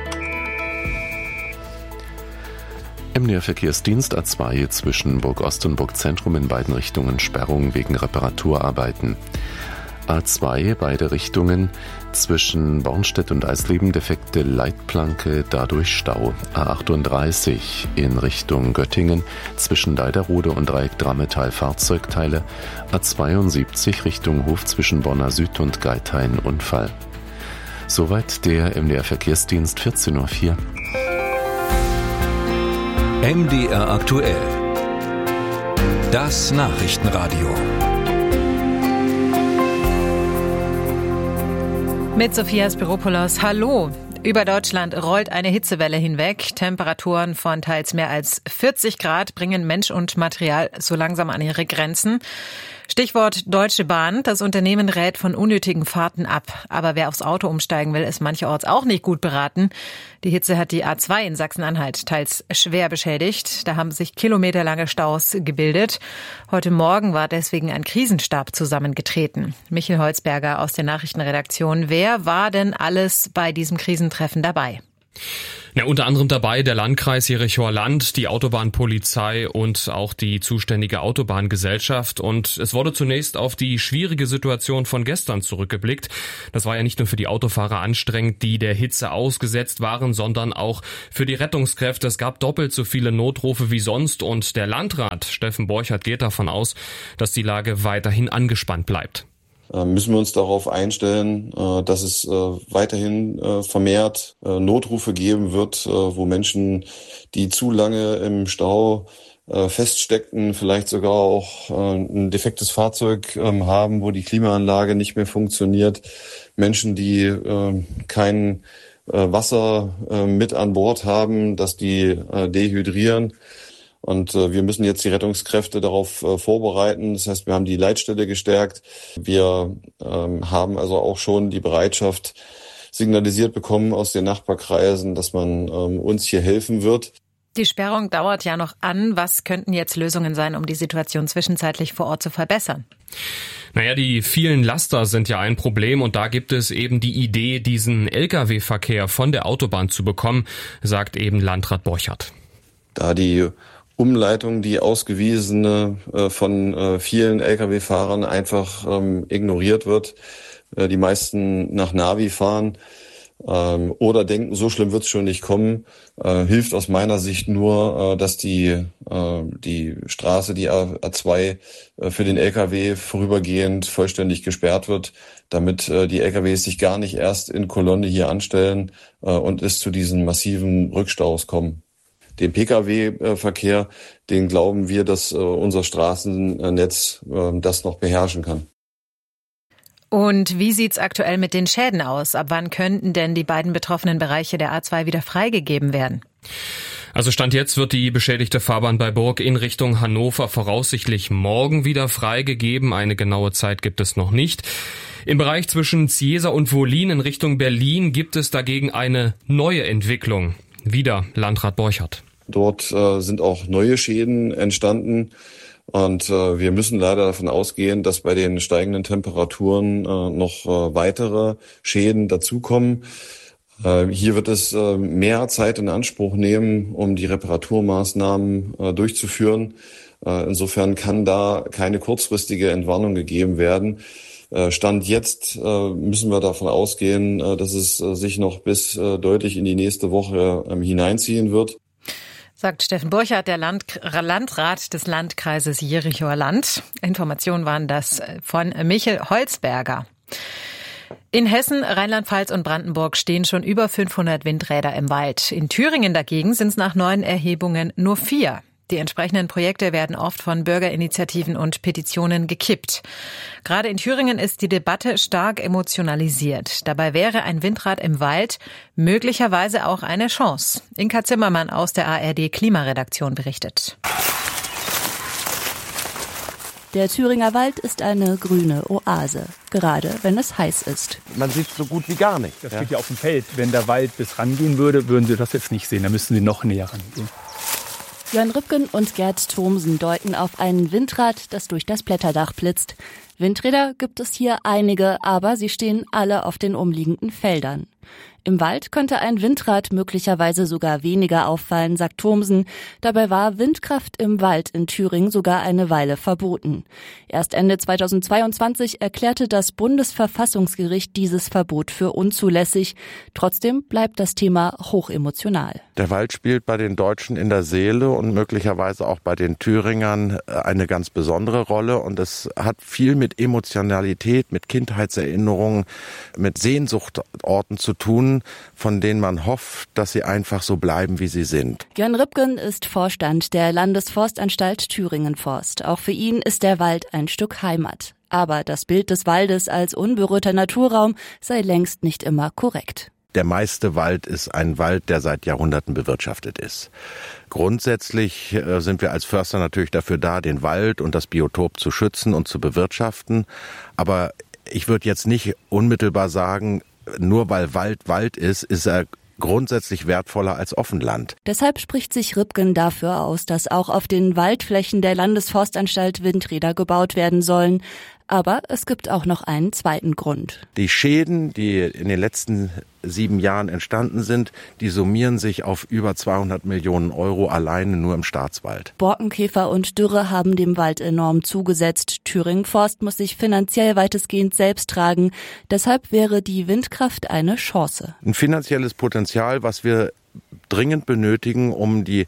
M D R-Verkehrsdienst A zwei zwischen Burg Ost und Burg Zentrum in beiden Richtungen Sperrung wegen Reparaturarbeiten. A zwei beide Richtungen zwischen Bornstedt und Eisleben defekte Leitplanke, dadurch Stau. A achtunddreißig in Richtung Göttingen zwischen Deiderode und Dreieck Drammetal Fahrzeugteile. A zweiundsiebzig Richtung Hof zwischen Bonner Süd und Geithain Unfall. Soweit der M D R-Verkehrsdienst vierzehn Uhr vier. M D R aktuell. Das Nachrichtenradio. Mit Sophia Spiropoulos. Hallo. Über Deutschland rollt eine Hitzewelle hinweg. Temperaturen von teils mehr als vierzig Grad bringen Mensch und Material so langsam an ihre Grenzen. Stichwort Deutsche Bahn. Das Unternehmen rät von unnötigen Fahrten ab. Aber wer aufs Auto umsteigen will, ist mancherorts auch nicht gut beraten. Die Hitze hat die A zwei in Sachsen-Anhalt teils schwer beschädigt. Da haben sich kilometerlange Staus gebildet. Heute Morgen war deswegen ein Krisenstab zusammengetreten. Michael Holzberger aus der Nachrichtenredaktion. Wer war denn alles bei diesem Krisentreffen dabei? Ja, unter anderem dabei der Landkreis Jerichower Land, die Autobahnpolizei und auch die zuständige Autobahngesellschaft. Und es wurde zunächst auf die schwierige Situation von gestern zurückgeblickt. Das war ja nicht nur für die Autofahrer anstrengend, die der Hitze ausgesetzt waren, sondern auch für die Rettungskräfte. Es gab doppelt so viele Notrufe wie sonst und der Landrat Steffen Borchert geht davon aus, dass die Lage weiterhin angespannt bleibt. Müssen wir uns darauf einstellen, dass es weiterhin vermehrt Notrufe geben wird, wo Menschen, die zu lange im Stau feststeckten, vielleicht sogar auch ein defektes Fahrzeug haben, wo die Klimaanlage nicht mehr funktioniert, Menschen, die kein Wasser mit an Bord haben, dass die dehydrieren. Und äh, wir müssen jetzt die Rettungskräfte darauf äh, vorbereiten. Das heißt, wir haben die Leitstelle gestärkt. Wir ähm, haben also auch schon die Bereitschaft signalisiert bekommen aus den Nachbarkreisen, dass man ähm, uns hier helfen wird. Die Sperrung dauert ja noch an. Was könnten jetzt Lösungen sein, um die Situation zwischenzeitlich vor Ort zu verbessern? Naja, die vielen Laster sind ja ein Problem und da gibt es eben die Idee, diesen L K W-Verkehr von der Autobahn zu bekommen, sagt eben Landrat Borchert. Da die Umleitung, die ausgewiesene äh, von äh, vielen L K W-Fahrern einfach ähm, ignoriert wird. Äh, die meisten nach Navi fahren ähm, oder denken, so schlimm wird es schon nicht kommen. Äh, hilft aus meiner Sicht nur, äh, dass die äh, die Straße, die A zwei, äh, für den L K W vorübergehend vollständig gesperrt wird, damit äh, die L K Ws sich gar nicht erst in Kolonne hier anstellen äh, und es zu diesen massiven Rückstaus kommen. Den P K W-Verkehr, den glauben wir, dass unser Straßennetz das noch beherrschen kann. Und wie sieht's aktuell mit den Schäden aus? Ab wann könnten denn die beiden betroffenen Bereiche der A zwei wieder freigegeben werden? Also Stand jetzt wird die beschädigte Fahrbahn bei Burg in Richtung Hannover voraussichtlich morgen wieder freigegeben. Eine genaue Zeit gibt es noch nicht. Im Bereich zwischen Ciesa und Wollin in Richtung Berlin gibt es dagegen eine neue Entwicklung. Wieder Landrat Borchert. Dort äh, sind auch neue Schäden entstanden und äh, wir müssen leider davon ausgehen, dass bei den steigenden Temperaturen äh, noch äh, weitere Schäden dazukommen. Äh, hier wird es äh, mehr Zeit in Anspruch nehmen, um die Reparaturmaßnahmen äh, durchzuführen. Äh, insofern kann da keine kurzfristige Entwarnung gegeben werden. Stand jetzt äh, müssen wir davon ausgehen, äh, dass es äh, sich noch bis äh, deutlich in die nächste Woche äh, hineinziehen wird. Sagt Steffen Borchert, der Land- Landrat des Landkreises Jerichower Land. Informationen waren das von Michael Holzberger. In Hessen, Rheinland-Pfalz und Brandenburg stehen schon über fünfhundert Windräder im Wald. In Thüringen dagegen sind es nach neuen Erhebungen nur vier. Die entsprechenden Projekte werden oft von Bürgerinitiativen und Petitionen gekippt. Gerade in Thüringen ist die Debatte stark emotionalisiert. Dabei wäre ein Windrad im Wald möglicherweise auch eine Chance. Inka Zimmermann aus der A R D-Klimaredaktion berichtet. Der Thüringer Wald ist eine grüne Oase, gerade wenn es heiß ist. Man sieht so gut wie gar nicht. Das steht ja auf dem Feld. Wenn der Wald bis rangehen würde, würden Sie das jetzt nicht sehen. Da müssten Sie noch näher rangehen. Jörn Rübken und Gerd Thomsen deuten auf ein Windrad, das durch das Blätterdach blitzt. Windräder gibt es hier einige, aber sie stehen alle auf den umliegenden Feldern. Im Wald könnte ein Windrad möglicherweise sogar weniger auffallen, sagt Thomsen. Dabei war Windkraft im Wald in Thüringen sogar eine Weile verboten. Erst Ende zweitausendzweiundzwanzig erklärte das Bundesverfassungsgericht dieses Verbot für unzulässig. Trotzdem bleibt das Thema hochemotional. Der Wald spielt bei den Deutschen in der Seele und möglicherweise auch bei den Thüringern eine ganz besondere Rolle. Und es hat viel mit Emotionalität, mit Kindheitserinnerungen, mit Sehnsuchtorten zu tun, von denen man hofft, dass sie einfach so bleiben, wie sie sind. Jörn Rübken ist Vorstand der Landesforstanstalt Thüringen Forst. Auch für ihn ist der Wald ein Stück Heimat. Aber das Bild des Waldes als unberührter Naturraum sei längst nicht immer korrekt. Der meiste Wald ist ein Wald, der seit Jahrhunderten bewirtschaftet ist. Grundsätzlich äh, sind wir als Förster natürlich dafür da, den Wald und das Biotop zu schützen und zu bewirtschaften. Aber ich würde jetzt nicht unmittelbar sagen, nur weil Wald Wald ist, ist er grundsätzlich wertvoller als Offenland. Deshalb spricht sich Rübgen dafür aus, dass auch auf den Waldflächen der Landesforstanstalt Windräder gebaut werden sollen. Aber es gibt auch noch einen zweiten Grund. Die Schäden, die in den letzten sieben Jahren entstanden sind, die summieren sich auf über zweihundert Millionen Euro alleine nur im Staatswald. Borkenkäfer und Dürre haben dem Wald enorm zugesetzt. Thüringen Forst muss sich finanziell weitestgehend selbst tragen. Deshalb wäre die Windkraft eine Chance. Ein finanzielles Potenzial, was wir dringend benötigen, um die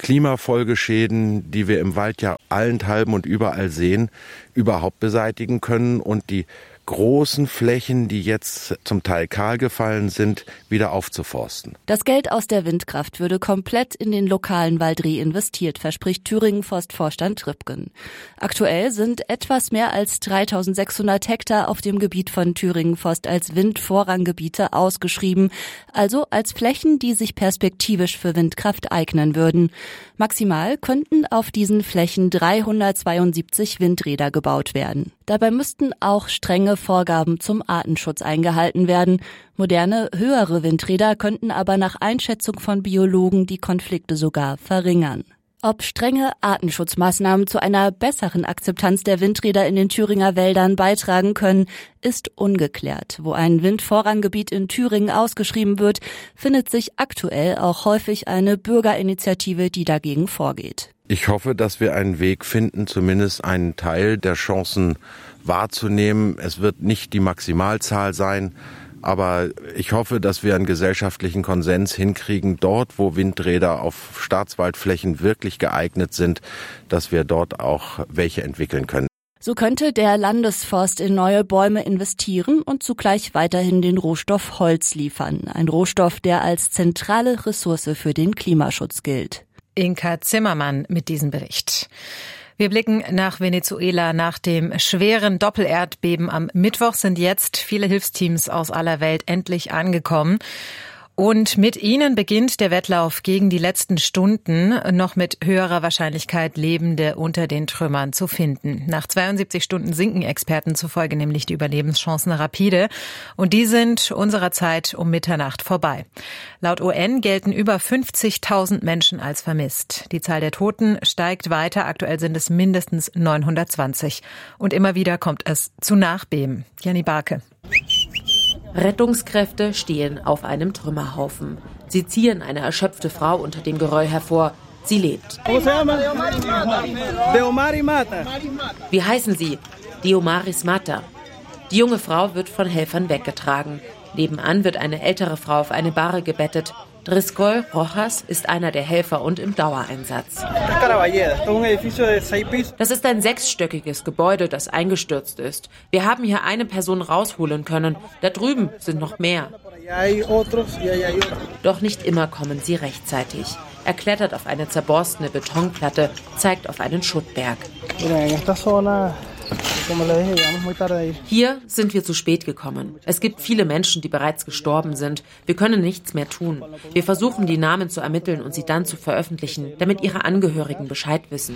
Klimafolgeschäden, die wir im Wald ja allenthalben und überall sehen, überhaupt beseitigen können und die großen Flächen, die jetzt zum Teil kahl gefallen sind, wieder aufzuforsten. Das Geld aus der Windkraft würde komplett in den lokalen Wald reinvestiert, verspricht Thüringen Forstvorstand Rübgen. Aktuell sind etwas mehr als dreitausendsechshundert Hektar auf dem Gebiet von Thüringen Forst als Windvorranggebiete ausgeschrieben, also als Flächen, die sich perspektivisch für Windkraft eignen würden. Maximal könnten auf diesen Flächen dreihundertzweiundsiebzig Windräder gebaut werden. Dabei müssten auch strenge Vorgaben zum Artenschutz eingehalten werden. Moderne, höhere Windräder könnten aber nach Einschätzung von Biologen die Konflikte sogar verringern. Ob strenge Artenschutzmaßnahmen zu einer besseren Akzeptanz der Windräder in den Thüringer Wäldern beitragen können, ist ungeklärt. Wo ein Windvorranggebiet in Thüringen ausgeschrieben wird, findet sich aktuell auch häufig eine Bürgerinitiative, die dagegen vorgeht. Ich hoffe, dass wir einen Weg finden, zumindest einen Teil der Chancen wahrzunehmen. Es wird nicht die Maximalzahl sein, aber ich hoffe, dass wir einen gesellschaftlichen Konsens hinkriegen, dort, wo Windräder auf Staatswaldflächen wirklich geeignet sind, dass wir dort auch welche entwickeln können. So könnte der Landesforst in neue Bäume investieren und zugleich weiterhin den Rohstoff Holz liefern. Ein Rohstoff, der als zentrale Ressource für den Klimaschutz gilt. Inka Zimmermann mit diesem Bericht. Wir blicken nach Venezuela. Nach dem schweren Doppelerdbeben am Mittwoch sind jetzt viele Hilfsteams aus aller Welt endlich angekommen. Und mit ihnen beginnt der Wettlauf gegen die letzten Stunden, noch mit höherer Wahrscheinlichkeit Lebende unter den Trümmern zu finden. Nach zweiundsiebzig Stunden sinken Experten zufolge nämlich die Überlebenschancen rapide. Und die sind unserer Zeit um Mitternacht vorbei. Laut U N gelten über fünfzigtausend Menschen als vermisst. Die Zahl der Toten steigt weiter. Aktuell sind es mindestens neunhundertzwanzig. Und immer wieder kommt es zu Nachbeben. Janni Barke. Rettungskräfte stehen auf einem Trümmerhaufen. Sie ziehen eine erschöpfte Frau unter dem Geröll hervor. Sie lebt. Wie heißen Sie? Diomaris Mata. Die junge Frau wird von Helfern weggetragen. Nebenan wird eine ältere Frau auf eine Bahre gebettet. Driscoll Rojas ist einer der Helfer und im Dauereinsatz. Das ist ein sechsstöckiges Gebäude, das eingestürzt ist. Wir haben hier eine Person rausholen können. Da drüben sind noch mehr. Doch nicht immer kommen sie rechtzeitig. Er klettert auf eine zerborstene Betonplatte, zeigt auf einen Schuttberg. Hier sind wir zu spät gekommen. Es gibt viele Menschen, die bereits gestorben sind. Wir können nichts mehr tun. Wir versuchen, die Namen zu ermitteln und sie dann zu veröffentlichen, damit ihre Angehörigen Bescheid wissen.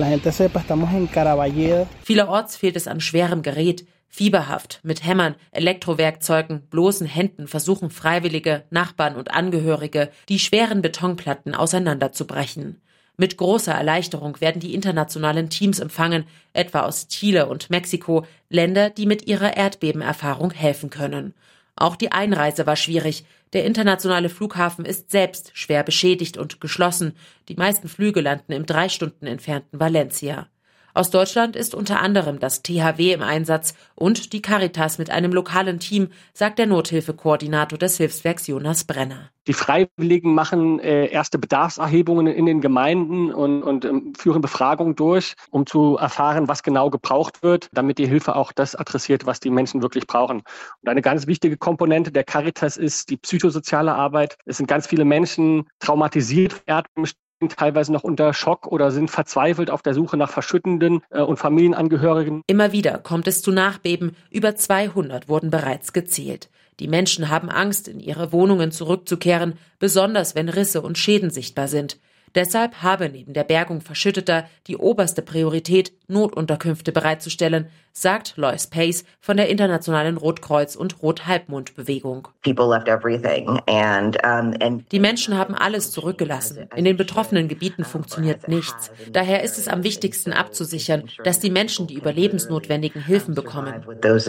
Vielerorts fehlt es an schwerem Gerät. Fieberhaft, mit Hämmern, Elektrowerkzeugen, bloßen Händen versuchen Freiwillige, Nachbarn und Angehörige, die schweren Betonplatten auseinanderzubrechen. Mit großer Erleichterung werden die internationalen Teams empfangen, etwa aus Chile und Mexiko, Länder, die mit ihrer Erdbebenerfahrung helfen können. Auch die Einreise war schwierig. Der internationale Flughafen ist selbst schwer beschädigt und geschlossen. Die meisten Flüge landen im drei Stunden entfernten Valencia. Aus Deutschland ist unter anderem das T H W im Einsatz und die Caritas mit einem lokalen Team, sagt der Nothilfekoordinator des Hilfswerks Jonas Brenner. Die Freiwilligen machen äh, erste Bedarfserhebungen in den Gemeinden und, und ähm, führen Befragungen durch, um zu erfahren, was genau gebraucht wird, damit die Hilfe auch das adressiert, was die Menschen wirklich brauchen. Und eine ganz wichtige Komponente der Caritas ist die psychosoziale Arbeit. Es sind ganz viele Menschen traumatisiert, sind teilweise noch unter Schock oder sind verzweifelt auf der Suche nach Verschüttenden äh, und Familienangehörigen. Immer wieder kommt es zu Nachbeben. Über zweihundert wurden bereits gezählt. Die Menschen haben Angst, in ihre Wohnungen zurückzukehren, besonders wenn Risse und Schäden sichtbar sind. Deshalb habe neben der Bergung Verschütteter die oberste Priorität, Notunterkünfte bereitzustellen, sagt Lois Pace von der Internationalen Rotkreuz- und Rothalbmond-Bewegung. Die Menschen haben alles zurückgelassen. In den betroffenen Gebieten funktioniert nichts. Daher ist es am wichtigsten abzusichern, dass die Menschen die überlebensnotwendigen Hilfen bekommen.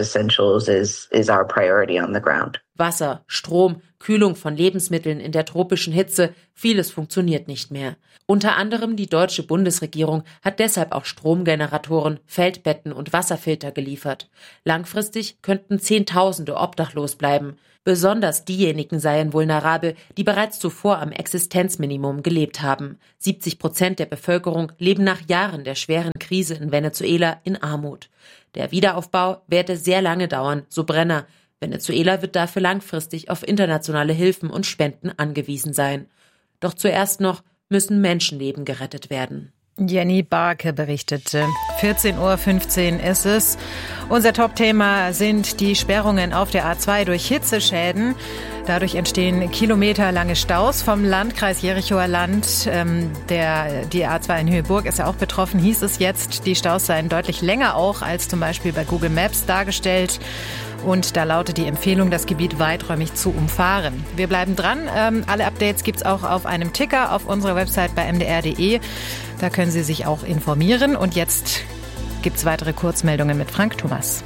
Wasser, Strom, Kühlung von Lebensmitteln in der tropischen Hitze, vieles funktioniert nicht mehr. Unter anderem die deutsche Bundesregierung hat deshalb auch Stromgeneratoren, Feldbetten und Wasserfilter geliefert. Langfristig könnten Zehntausende obdachlos bleiben. Besonders diejenigen seien vulnerabel, die bereits zuvor am Existenzminimum gelebt haben. siebzig Prozent der Bevölkerung leben nach Jahren der schweren Krise in Venezuela in Armut. Der Wiederaufbau werde sehr lange dauern, so Brenner. Venezuela wird dafür langfristig auf internationale Hilfen und Spenden angewiesen sein. Doch zuerst noch müssen Menschenleben gerettet werden. Jenny Barke berichtete. vierzehn Uhr fünfzehn ist es. Unser Top-Thema sind die Sperrungen auf der A zwei durch Hitzeschäden. Dadurch entstehen kilometerlange Staus vom Landkreis Jerichower Land. Ähm, der, die A zwei in Höheburg ist ja auch betroffen, hieß es jetzt. Die Staus seien deutlich länger auch als zum Beispiel bei Google Maps dargestellt. Und da lautet die Empfehlung, das Gebiet weiträumig zu umfahren. Wir bleiben dran. Ähm, alle Updates gibt's auch auf einem Ticker auf unserer Website bei m d r punkt d e. Da können Sie sich auch informieren. Und jetzt gibt's weitere Kurzmeldungen mit Frank Thomas.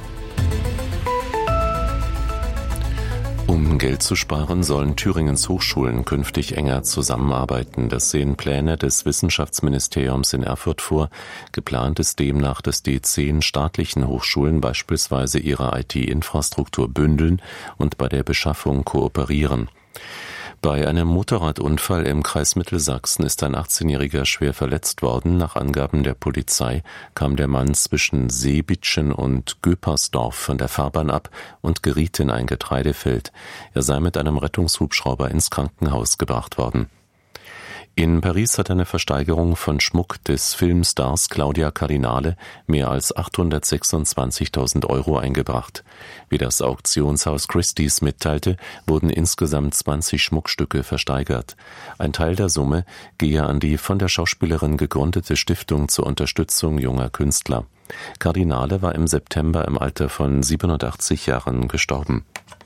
Um Geld zu sparen, sollen Thüringens Hochschulen künftig enger zusammenarbeiten. Das sehen Pläne des Wissenschaftsministeriums in Erfurt vor. Geplant ist demnach, dass die zehn staatlichen Hochschulen beispielsweise ihre I T-Infrastruktur bündeln und bei der Beschaffung kooperieren. Bei einem Motorradunfall im Kreis Mittelsachsen ist ein achtzehnjähriger schwer verletzt worden. Nach Angaben der Polizei kam der Mann zwischen Seebitschen und Göpersdorf von der Fahrbahn ab und geriet in ein Getreidefeld. Er sei mit einem Rettungshubschrauber ins Krankenhaus gebracht worden. In Paris hat eine Versteigerung von Schmuck des Filmstars Claudia Cardinale mehr als achthundertsechsundzwanzigtausend Euro eingebracht. Wie das Auktionshaus Christie's mitteilte, wurden insgesamt zwanzig Schmuckstücke versteigert. Ein Teil der Summe gehe an die von der Schauspielerin gegründete Stiftung zur Unterstützung junger Künstler. Cardinale war im September im Alter von siebenundachtzig Jahren gestorben.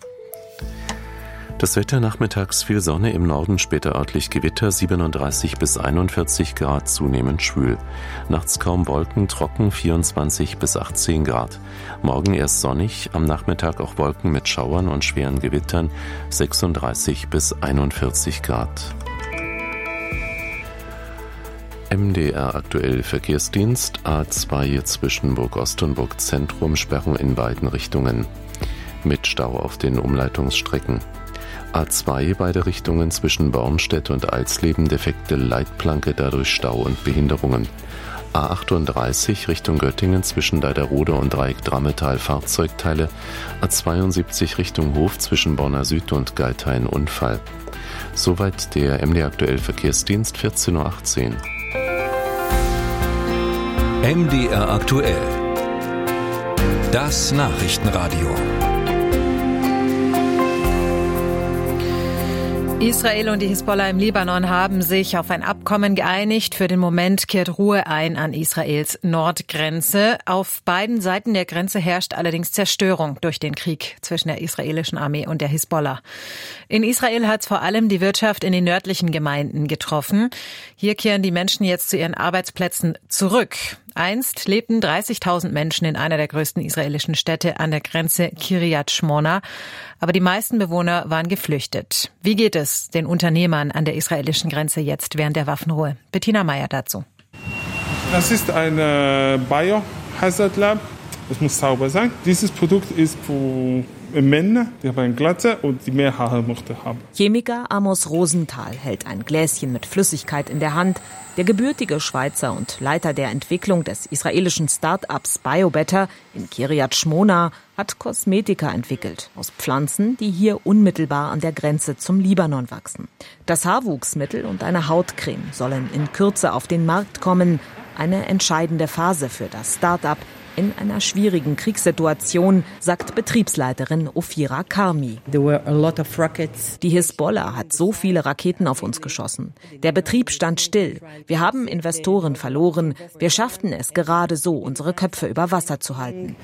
Das Wetter: nachmittags viel Sonne, im Norden später örtlich Gewitter, siebenunddreißig bis einundvierzig Grad, zunehmend schwül. Nachts kaum Wolken, trocken, vierundzwanzig bis achtzehn Grad. Morgen erst sonnig, am Nachmittag auch Wolken mit Schauern und schweren Gewittern, sechsunddreißig bis einundvierzig Grad. M D R aktuell Verkehrsdienst: A zwei zwischen Burgost und Burgzentrum, Sperrung in beiden Richtungen. Mit Stau auf den Umleitungsstrecken. A zwei beide Richtungen zwischen Bornstedt und Alsleben, defekte Leitplanke, dadurch Stau und Behinderungen. A achtunddreißig Richtung Göttingen zwischen Deiderode und Dreieck Drammetal, Fahrzeugteile. A zweiundsiebzig Richtung Hof zwischen Bonner Süd und Geithain, Unfall. Soweit der M D R aktuell Verkehrsdienst, vierzehn Uhr achtzehn. M D R aktuell. Das Nachrichtenradio. Israel und die Hisbollah im Libanon haben sich auf ein Abkommen geeinigt. Für den Moment kehrt Ruhe ein an Israels Nordgrenze. Auf beiden Seiten der Grenze herrscht allerdings Zerstörung durch den Krieg zwischen der israelischen Armee und der Hisbollah. In Israel hat es vor allem die Wirtschaft in den nördlichen Gemeinden getroffen. Hier kehren die Menschen jetzt zu ihren Arbeitsplätzen zurück. Einst lebten dreißigtausend Menschen in einer der größten israelischen Städte an der Grenze Kiryat Shmona. Aber die meisten Bewohner waren geflüchtet. Wie geht es den Unternehmern an der israelischen Grenze jetzt während der Waffenruhe? Bettina Meyer dazu. Das ist ein äh, Biohazard Lab. Es muss sauber sein. Dieses Produkt ist für Männer, die haben eine Glatze und die mehr Haare möchte haben. Chemiker Amos Rosenthal hält ein Gläschen mit Flüssigkeit in der Hand. Der gebürtige Schweizer und Leiter der Entwicklung des israelischen Start-ups BioBetter in Kiryat Shmona hat Kosmetika entwickelt aus Pflanzen, die hier unmittelbar an der Grenze zum Libanon wachsen. Das Haarwuchsmittel und eine Hautcreme sollen in Kürze auf den Markt kommen. Eine entscheidende Phase für das Start-up in einer schwierigen Kriegssituation, sagt Betriebsleiterin Ofira Karmi. Die Hisbollah hat so viele Raketen auf uns geschossen. Der Betrieb stand still. Wir haben Investoren verloren. Wir schafften es gerade so, unsere Köpfe über Wasser zu halten.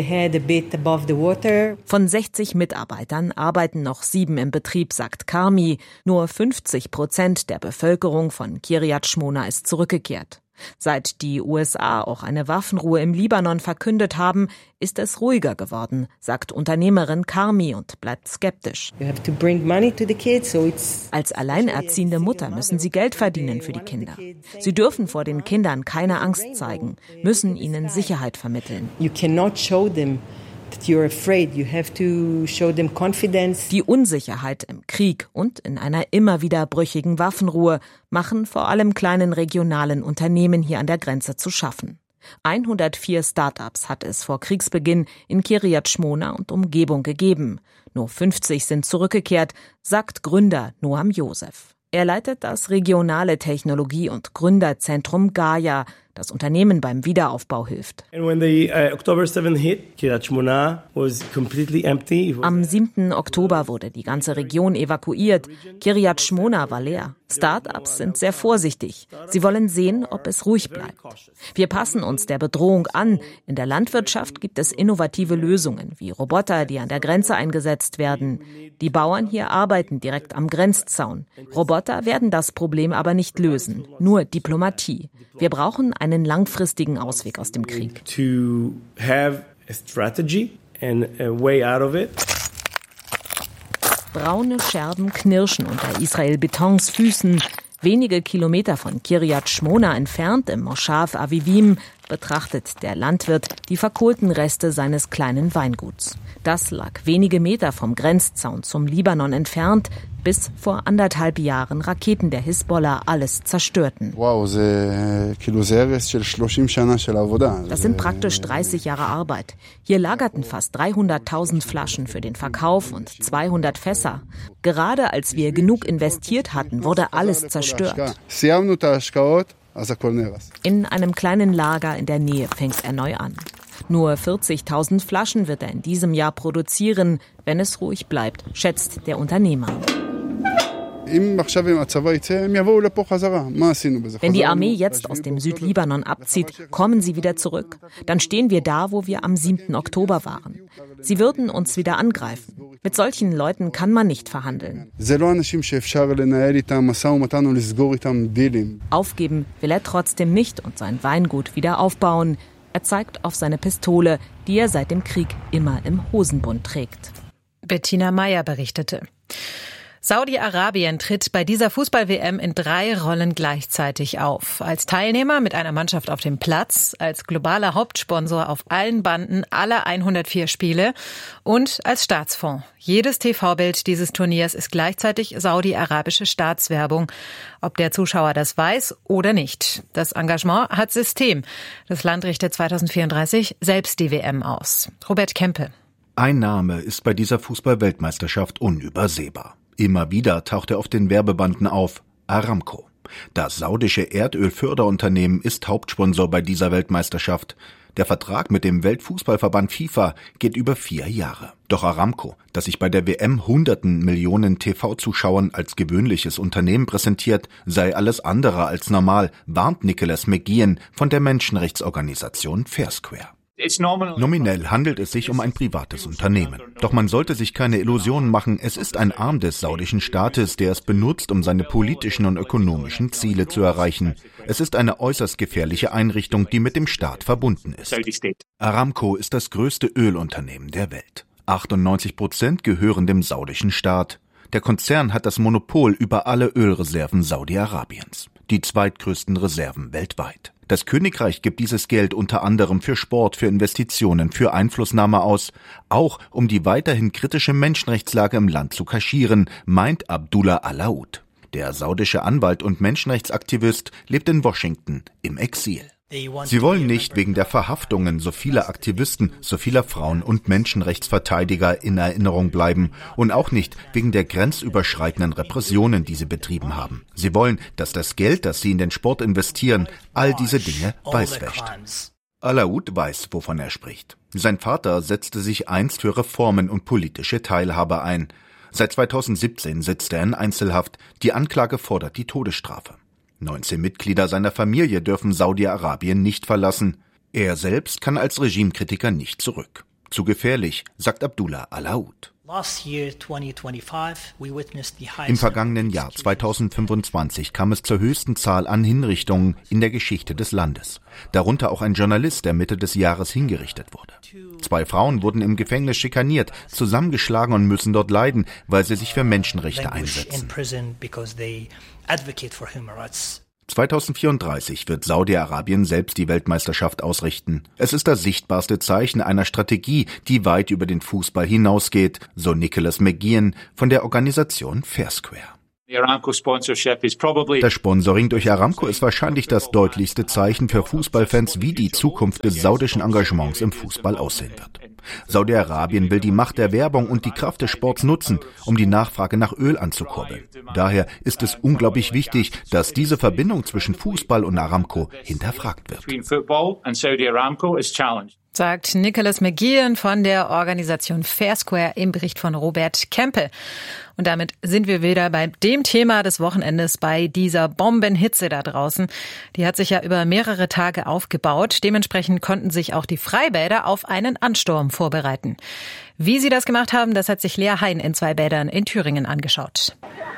Von sechzig Mitarbeitern arbeiten noch sieben im Betrieb, sagt Karmi. Nur fünfzig Prozent der Bevölkerung von Kiryat Shmona ist zurückgekehrt. Seit die U S A auch eine Waffenruhe im Libanon verkündet haben, ist es ruhiger geworden, sagt Unternehmerin Karmi und bleibt skeptisch. Als alleinerziehende Mutter müssen sie Geld verdienen für die Kinder. Sie dürfen vor den Kindern keine Angst zeigen, müssen ihnen Sicherheit vermitteln. Die Unsicherheit im Krieg und in einer immer wieder brüchigen Waffenruhe machen vor allem kleinen regionalen Unternehmen hier an der Grenze zu schaffen. hundertvier Start-ups hat es vor Kriegsbeginn in Kiryat Shmona und Umgebung gegeben. Nur fünfzig sind zurückgekehrt, sagt Gründer Noam Josef. Er leitet das regionale Technologie- und Gründerzentrum Gaia, das Unternehmen beim Wiederaufbau hilft. Am siebten Oktober wurde die ganze Region evakuiert. Kiryat Shmona war leer. Start-ups sind sehr vorsichtig. Sie wollen sehen, ob es ruhig bleibt. Wir passen uns der Bedrohung an. In der Landwirtschaft gibt es innovative Lösungen, wie Roboter, die an der Grenze eingesetzt werden. Die Bauern hier arbeiten direkt am Grenzzaun. Roboter werden das Problem aber nicht lösen, nur Diplomatie. Wir brauchen einen langfristigen Ausweg aus dem Krieg. To have a strategy and a way out of it. Braune Scherben knirschen unter Israel Betons Füßen. Wenige Kilometer von Kiryat Shmona entfernt, im Moschav Avivim, betrachtet der Landwirt die verkohlten Reste seines kleinen Weinguts. Das lag wenige Meter vom Grenzzaun zum Libanon entfernt, bis vor anderthalb Jahren Raketen der Hisbollah alles zerstörten. Das sind praktisch dreißig Jahre Arbeit. Hier lagerten fast dreihunderttausend Flaschen für den Verkauf und zweihundert Fässer. Gerade als wir genug investiert hatten, wurde alles zerstört. In einem kleinen Lager in der Nähe fängt er neu an. Nur vierzigtausend Flaschen wird er in diesem Jahr produzieren, wenn es ruhig bleibt, schätzt der Unternehmer. Wenn die Armee jetzt aus dem Südlibanon abzieht, kommen sie wieder zurück. Dann stehen wir da, wo wir am siebten Oktober waren. Sie würden uns wieder angreifen. Mit solchen Leuten kann man nicht verhandeln. Aufgeben will er trotzdem nicht und sein Weingut wieder aufbauen. Er zeigt auf seine Pistole, die er seit dem Krieg immer im Hosenbund trägt. Bettina Meyer berichtete. Saudi-Arabien tritt bei dieser Fußball-W M in drei Rollen gleichzeitig auf. Als Teilnehmer mit einer Mannschaft auf dem Platz, als globaler Hauptsponsor auf allen Banden aller hundertvier Spiele und als Staatsfonds. Jedes T V-Bild dieses Turniers ist gleichzeitig saudi-arabische Staatswerbung, ob der Zuschauer das weiß oder nicht. Das Engagement hat System. Das Land richtet zweitausendvierunddreißig selbst die W M aus. Robert Kempe. Ein Name ist bei dieser Fußball-Weltmeisterschaft unübersehbar. Immer wieder taucht er auf den Werbebanden auf: Aramco. Das saudische Erdölförderunternehmen ist Hauptsponsor bei dieser Weltmeisterschaft. Der Vertrag mit dem Weltfußballverband FIFA geht über vier Jahre. Doch Aramco, das sich bei der W M hunderten Millionen T V-Zuschauern als gewöhnliches Unternehmen präsentiert, sei alles andere als normal, warnt Nicholas McGeehan von der Menschenrechtsorganisation Fairsquare. Nominell handelt es sich um ein privates Unternehmen. Doch man sollte sich keine Illusionen machen, es ist ein Arm des saudischen Staates, der es benutzt, um seine politischen und ökonomischen Ziele zu erreichen. Es ist eine äußerst gefährliche Einrichtung, die mit dem Staat verbunden ist. Aramco ist das größte Ölunternehmen der Welt. achtundneunzig Prozent gehören dem saudischen Staat. Der Konzern hat das Monopol über alle Ölreserven Saudi-Arabiens, die zweitgrößten Reserven weltweit. Das Königreich gibt dieses Geld unter anderem für Sport, für Investitionen, für Einflussnahme aus, auch um die weiterhin kritische Menschenrechtslage im Land zu kaschieren, meint Abdullah Alaoud. Der saudische Anwalt und Menschenrechtsaktivist lebt in Washington im Exil. Sie wollen nicht wegen der Verhaftungen so vieler Aktivisten, so vieler Frauen und Menschenrechtsverteidiger in Erinnerung bleiben und auch nicht wegen der grenzüberschreitenden Repressionen, die sie betrieben haben. Sie wollen, dass das Geld, das sie in den Sport investieren, all diese Dinge weißwäscht. Alaoud weiß, wovon er spricht. Sein Vater setzte sich einst für Reformen und politische Teilhabe ein. Seit zweitausendsiebzehn sitzt er in Einzelhaft. Die Anklage fordert die Todesstrafe. neunzehn Mitglieder seiner Familie dürfen Saudi-Arabien nicht verlassen. Er selbst kann als Regimekritiker nicht zurück. Zu gefährlich, sagt Abdullah Alaoud. Im vergangenen Jahr zweitausendfünfundzwanzig kam es zur höchsten Zahl an Hinrichtungen in der Geschichte des Landes. Darunter auch ein Journalist, der Mitte des Jahres hingerichtet wurde. Zwei Frauen wurden im Gefängnis schikaniert, zusammengeschlagen und müssen dort leiden, weil sie sich für Menschenrechte einsetzen. zweitausendvierunddreißig wird Saudi-Arabien selbst die Weltmeisterschaft ausrichten. Es ist das sichtbarste Zeichen einer Strategie, die weit über den Fußball hinausgeht, so Nicholas McGeehan von der Organisation Fair Square. Das Sponsoring durch Aramco ist wahrscheinlich das deutlichste Zeichen für Fußballfans, wie die Zukunft des saudischen Engagements im Fußball aussehen wird. Saudi-Arabien will die Macht der Werbung und die Kraft des Sports nutzen, um die Nachfrage nach Öl anzukurbeln. Daher ist es unglaublich wichtig, dass diese Verbindung zwischen Fußball und Aramco hinterfragt wird. Sagt Nicholas McGeehan von der Organisation Fair Square im Bericht von Robert Kempe. Und damit sind wir wieder bei dem Thema des Wochenendes, bei dieser Bombenhitze da draußen. Die hat sich ja über mehrere Tage aufgebaut. Dementsprechend konnten sich auch die Freibäder auf einen Ansturm vorbereiten. Wie sie das gemacht haben, das hat sich Lea Hein in zwei Bädern in Thüringen angeschaut.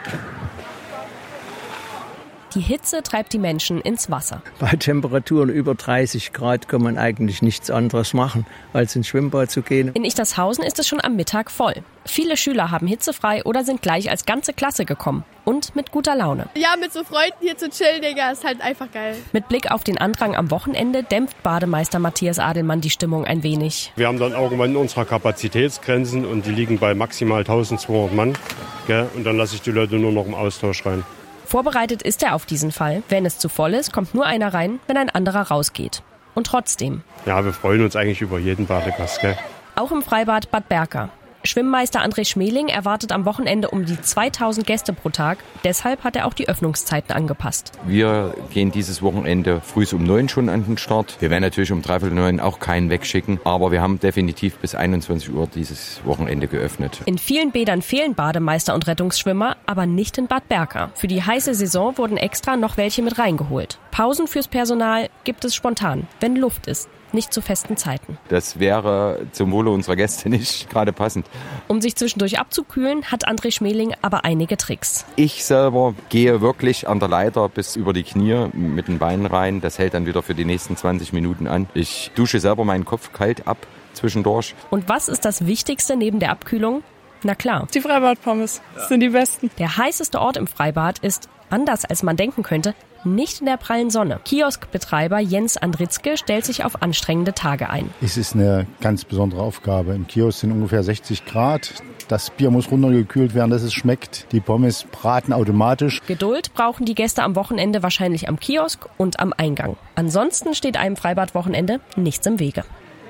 Die Hitze treibt die Menschen ins Wasser. Bei Temperaturen über dreißig Grad kann man eigentlich nichts anderes machen, als ins Schwimmbad zu gehen. In Ichtershausen ist es schon am Mittag voll. Viele Schüler haben hitzefrei oder sind gleich als ganze Klasse gekommen. Und mit guter Laune. Ja, mit so Freunden hier zu chillen, Digga, ist halt einfach geil. Mit Blick auf den Andrang am Wochenende dämpft Bademeister Matthias Adelmann die Stimmung ein wenig. Wir haben dann irgendwann unsere Kapazitätsgrenzen und die liegen bei maximal eintausendzweihundert Mann. Gell? Und dann lasse ich die Leute nur noch im Austausch rein. Vorbereitet ist er auf diesen Fall. Wenn es zu voll ist, kommt nur einer rein, wenn ein anderer rausgeht. Und trotzdem. Ja, wir freuen uns eigentlich über jeden Badegast, gell? Auch im Freibad Bad Berka. Schwimmmeister André Schmeling erwartet am Wochenende um die zweitausend Gäste pro Tag. Deshalb hat er auch die Öffnungszeiten angepasst. Wir gehen dieses Wochenende früh um neun schon an den Start. Wir werden natürlich um dreiviertel neun auch keinen wegschicken. Aber wir haben definitiv bis einundzwanzig Uhr dieses Wochenende geöffnet. In vielen Bädern fehlen Bademeister und Rettungsschwimmer, aber nicht in Bad Berka. Für die heiße Saison wurden extra noch welche mit reingeholt. Pausen fürs Personal gibt es spontan, wenn Luft ist. Nicht zu festen Zeiten. Das wäre zum Wohle unserer Gäste nicht gerade passend. Um sich zwischendurch abzukühlen, hat André Schmeling aber einige Tricks. Ich selber gehe wirklich an der Leiter bis über die Knie mit den Beinen rein. Das hält dann wieder für die nächsten zwanzig Minuten an. Ich dusche selber meinen Kopf kalt ab zwischendurch. Und was ist das Wichtigste neben der Abkühlung? Na klar. Die Freibadpommes, das sind die besten. Der heißeste Ort im Freibad ist, anders als man denken könnte, nicht in der prallen Sonne. Kioskbetreiber Jens Andritzke stellt sich auf anstrengende Tage ein. Es ist eine ganz besondere Aufgabe. Im Kiosk sind ungefähr sechzig Grad. Das Bier muss runtergekühlt werden, dass es schmeckt. Die Pommes braten automatisch. Geduld brauchen die Gäste am Wochenende wahrscheinlich am Kiosk und am Eingang. Ansonsten steht einem Freibadwochenende nichts im Wege.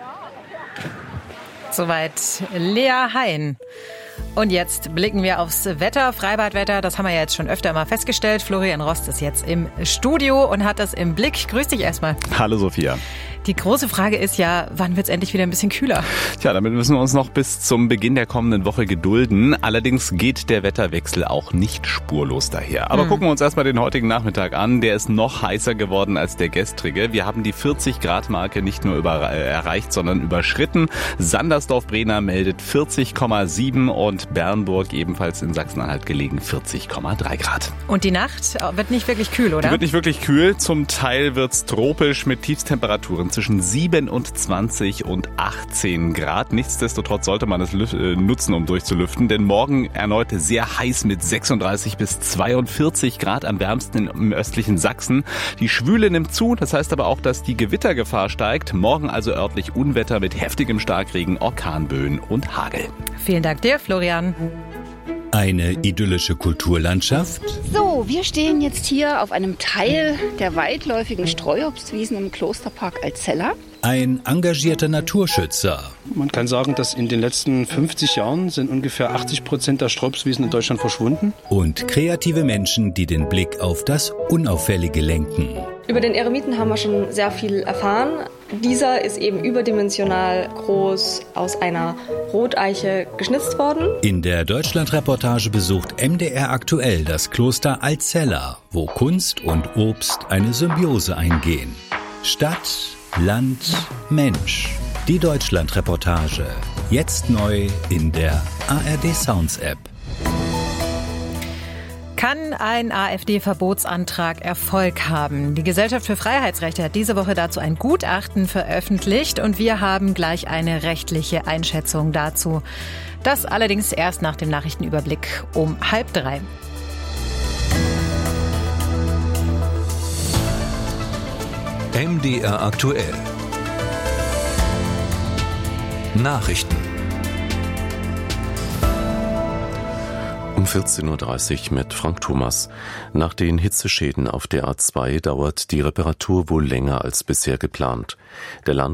Soweit Lea Hein. Und jetzt blicken wir aufs Wetter, Freibadwetter. Das haben wir ja jetzt schon öfter mal festgestellt. Florian Rost ist jetzt im Studio und hat das im Blick. Grüß dich erstmal. Hallo Sophia. Die große Frage ist ja, wann wird es endlich wieder ein bisschen kühler? Tja, damit müssen wir uns noch bis zum Beginn der kommenden Woche gedulden. Allerdings geht der Wetterwechsel auch nicht spurlos daher. Aber hm. gucken wir uns erstmal den heutigen Nachmittag an. Der ist noch heißer geworden als der gestrige. Wir haben die vierzig Grad Marke nicht nur über, äh, erreicht, sondern überschritten. Sandersdorf-Brenner meldet vierzig Komma sieben und Bernburg, ebenfalls in Sachsen-Anhalt gelegen, vierzig Komma drei Grad. Und die Nacht wird nicht wirklich kühl, oder? Die wird nicht wirklich kühl. Zum Teil wird's tropisch mit Tiefstemperaturen zwischen siebenundzwanzig und achtzehn Grad. Nichtsdestotrotz sollte man es nutzen, um durchzulüften, denn morgen erneut sehr heiß mit sechsunddreißig bis zweiundvierzig Grad, am wärmsten im östlichen Sachsen. Die Schwüle nimmt zu, das heißt aber auch, dass die Gewittergefahr steigt. Morgen also örtlich Unwetter mit heftigem Starkregen, Orkanböen und Hagel. Vielen Dank dir, Florian. Eine idyllische Kulturlandschaft. So, wir stehen jetzt hier auf einem Teil der weitläufigen Streuobstwiesen im Klosterpark Alzella. Ein engagierter Naturschützer. Man kann sagen, dass in den letzten fünfzig Jahren sind ungefähr achtzig Prozent der Streuobstwiesen in Deutschland verschwunden. Und kreative Menschen, die den Blick auf das Unauffällige lenken. Über den Eremiten haben wir schon sehr viel erfahren. Dieser ist eben überdimensional groß aus einer Roteiche geschnitzt worden. In der Deutschlandreportage besucht M D R aktuell das Kloster Alzella, wo Kunst und Obst eine Symbiose eingehen. Stadt, Land, Mensch. Die Deutschlandreportage. Jetzt neu in der A R D Sounds App. Kann ein AfD-Verbotsantrag Erfolg haben? Die Gesellschaft für Freiheitsrechte hat diese Woche dazu ein Gutachten veröffentlicht und wir haben gleich eine rechtliche Einschätzung dazu. Das allerdings erst nach dem Nachrichtenüberblick um halb drei. M D R aktuell. Nachrichten. Um vierzehn Uhr dreißig mit Frank Thomas. Nach den Hitzeschäden auf der A zwei dauert die Reparatur wohl länger als bisher geplant. Der Land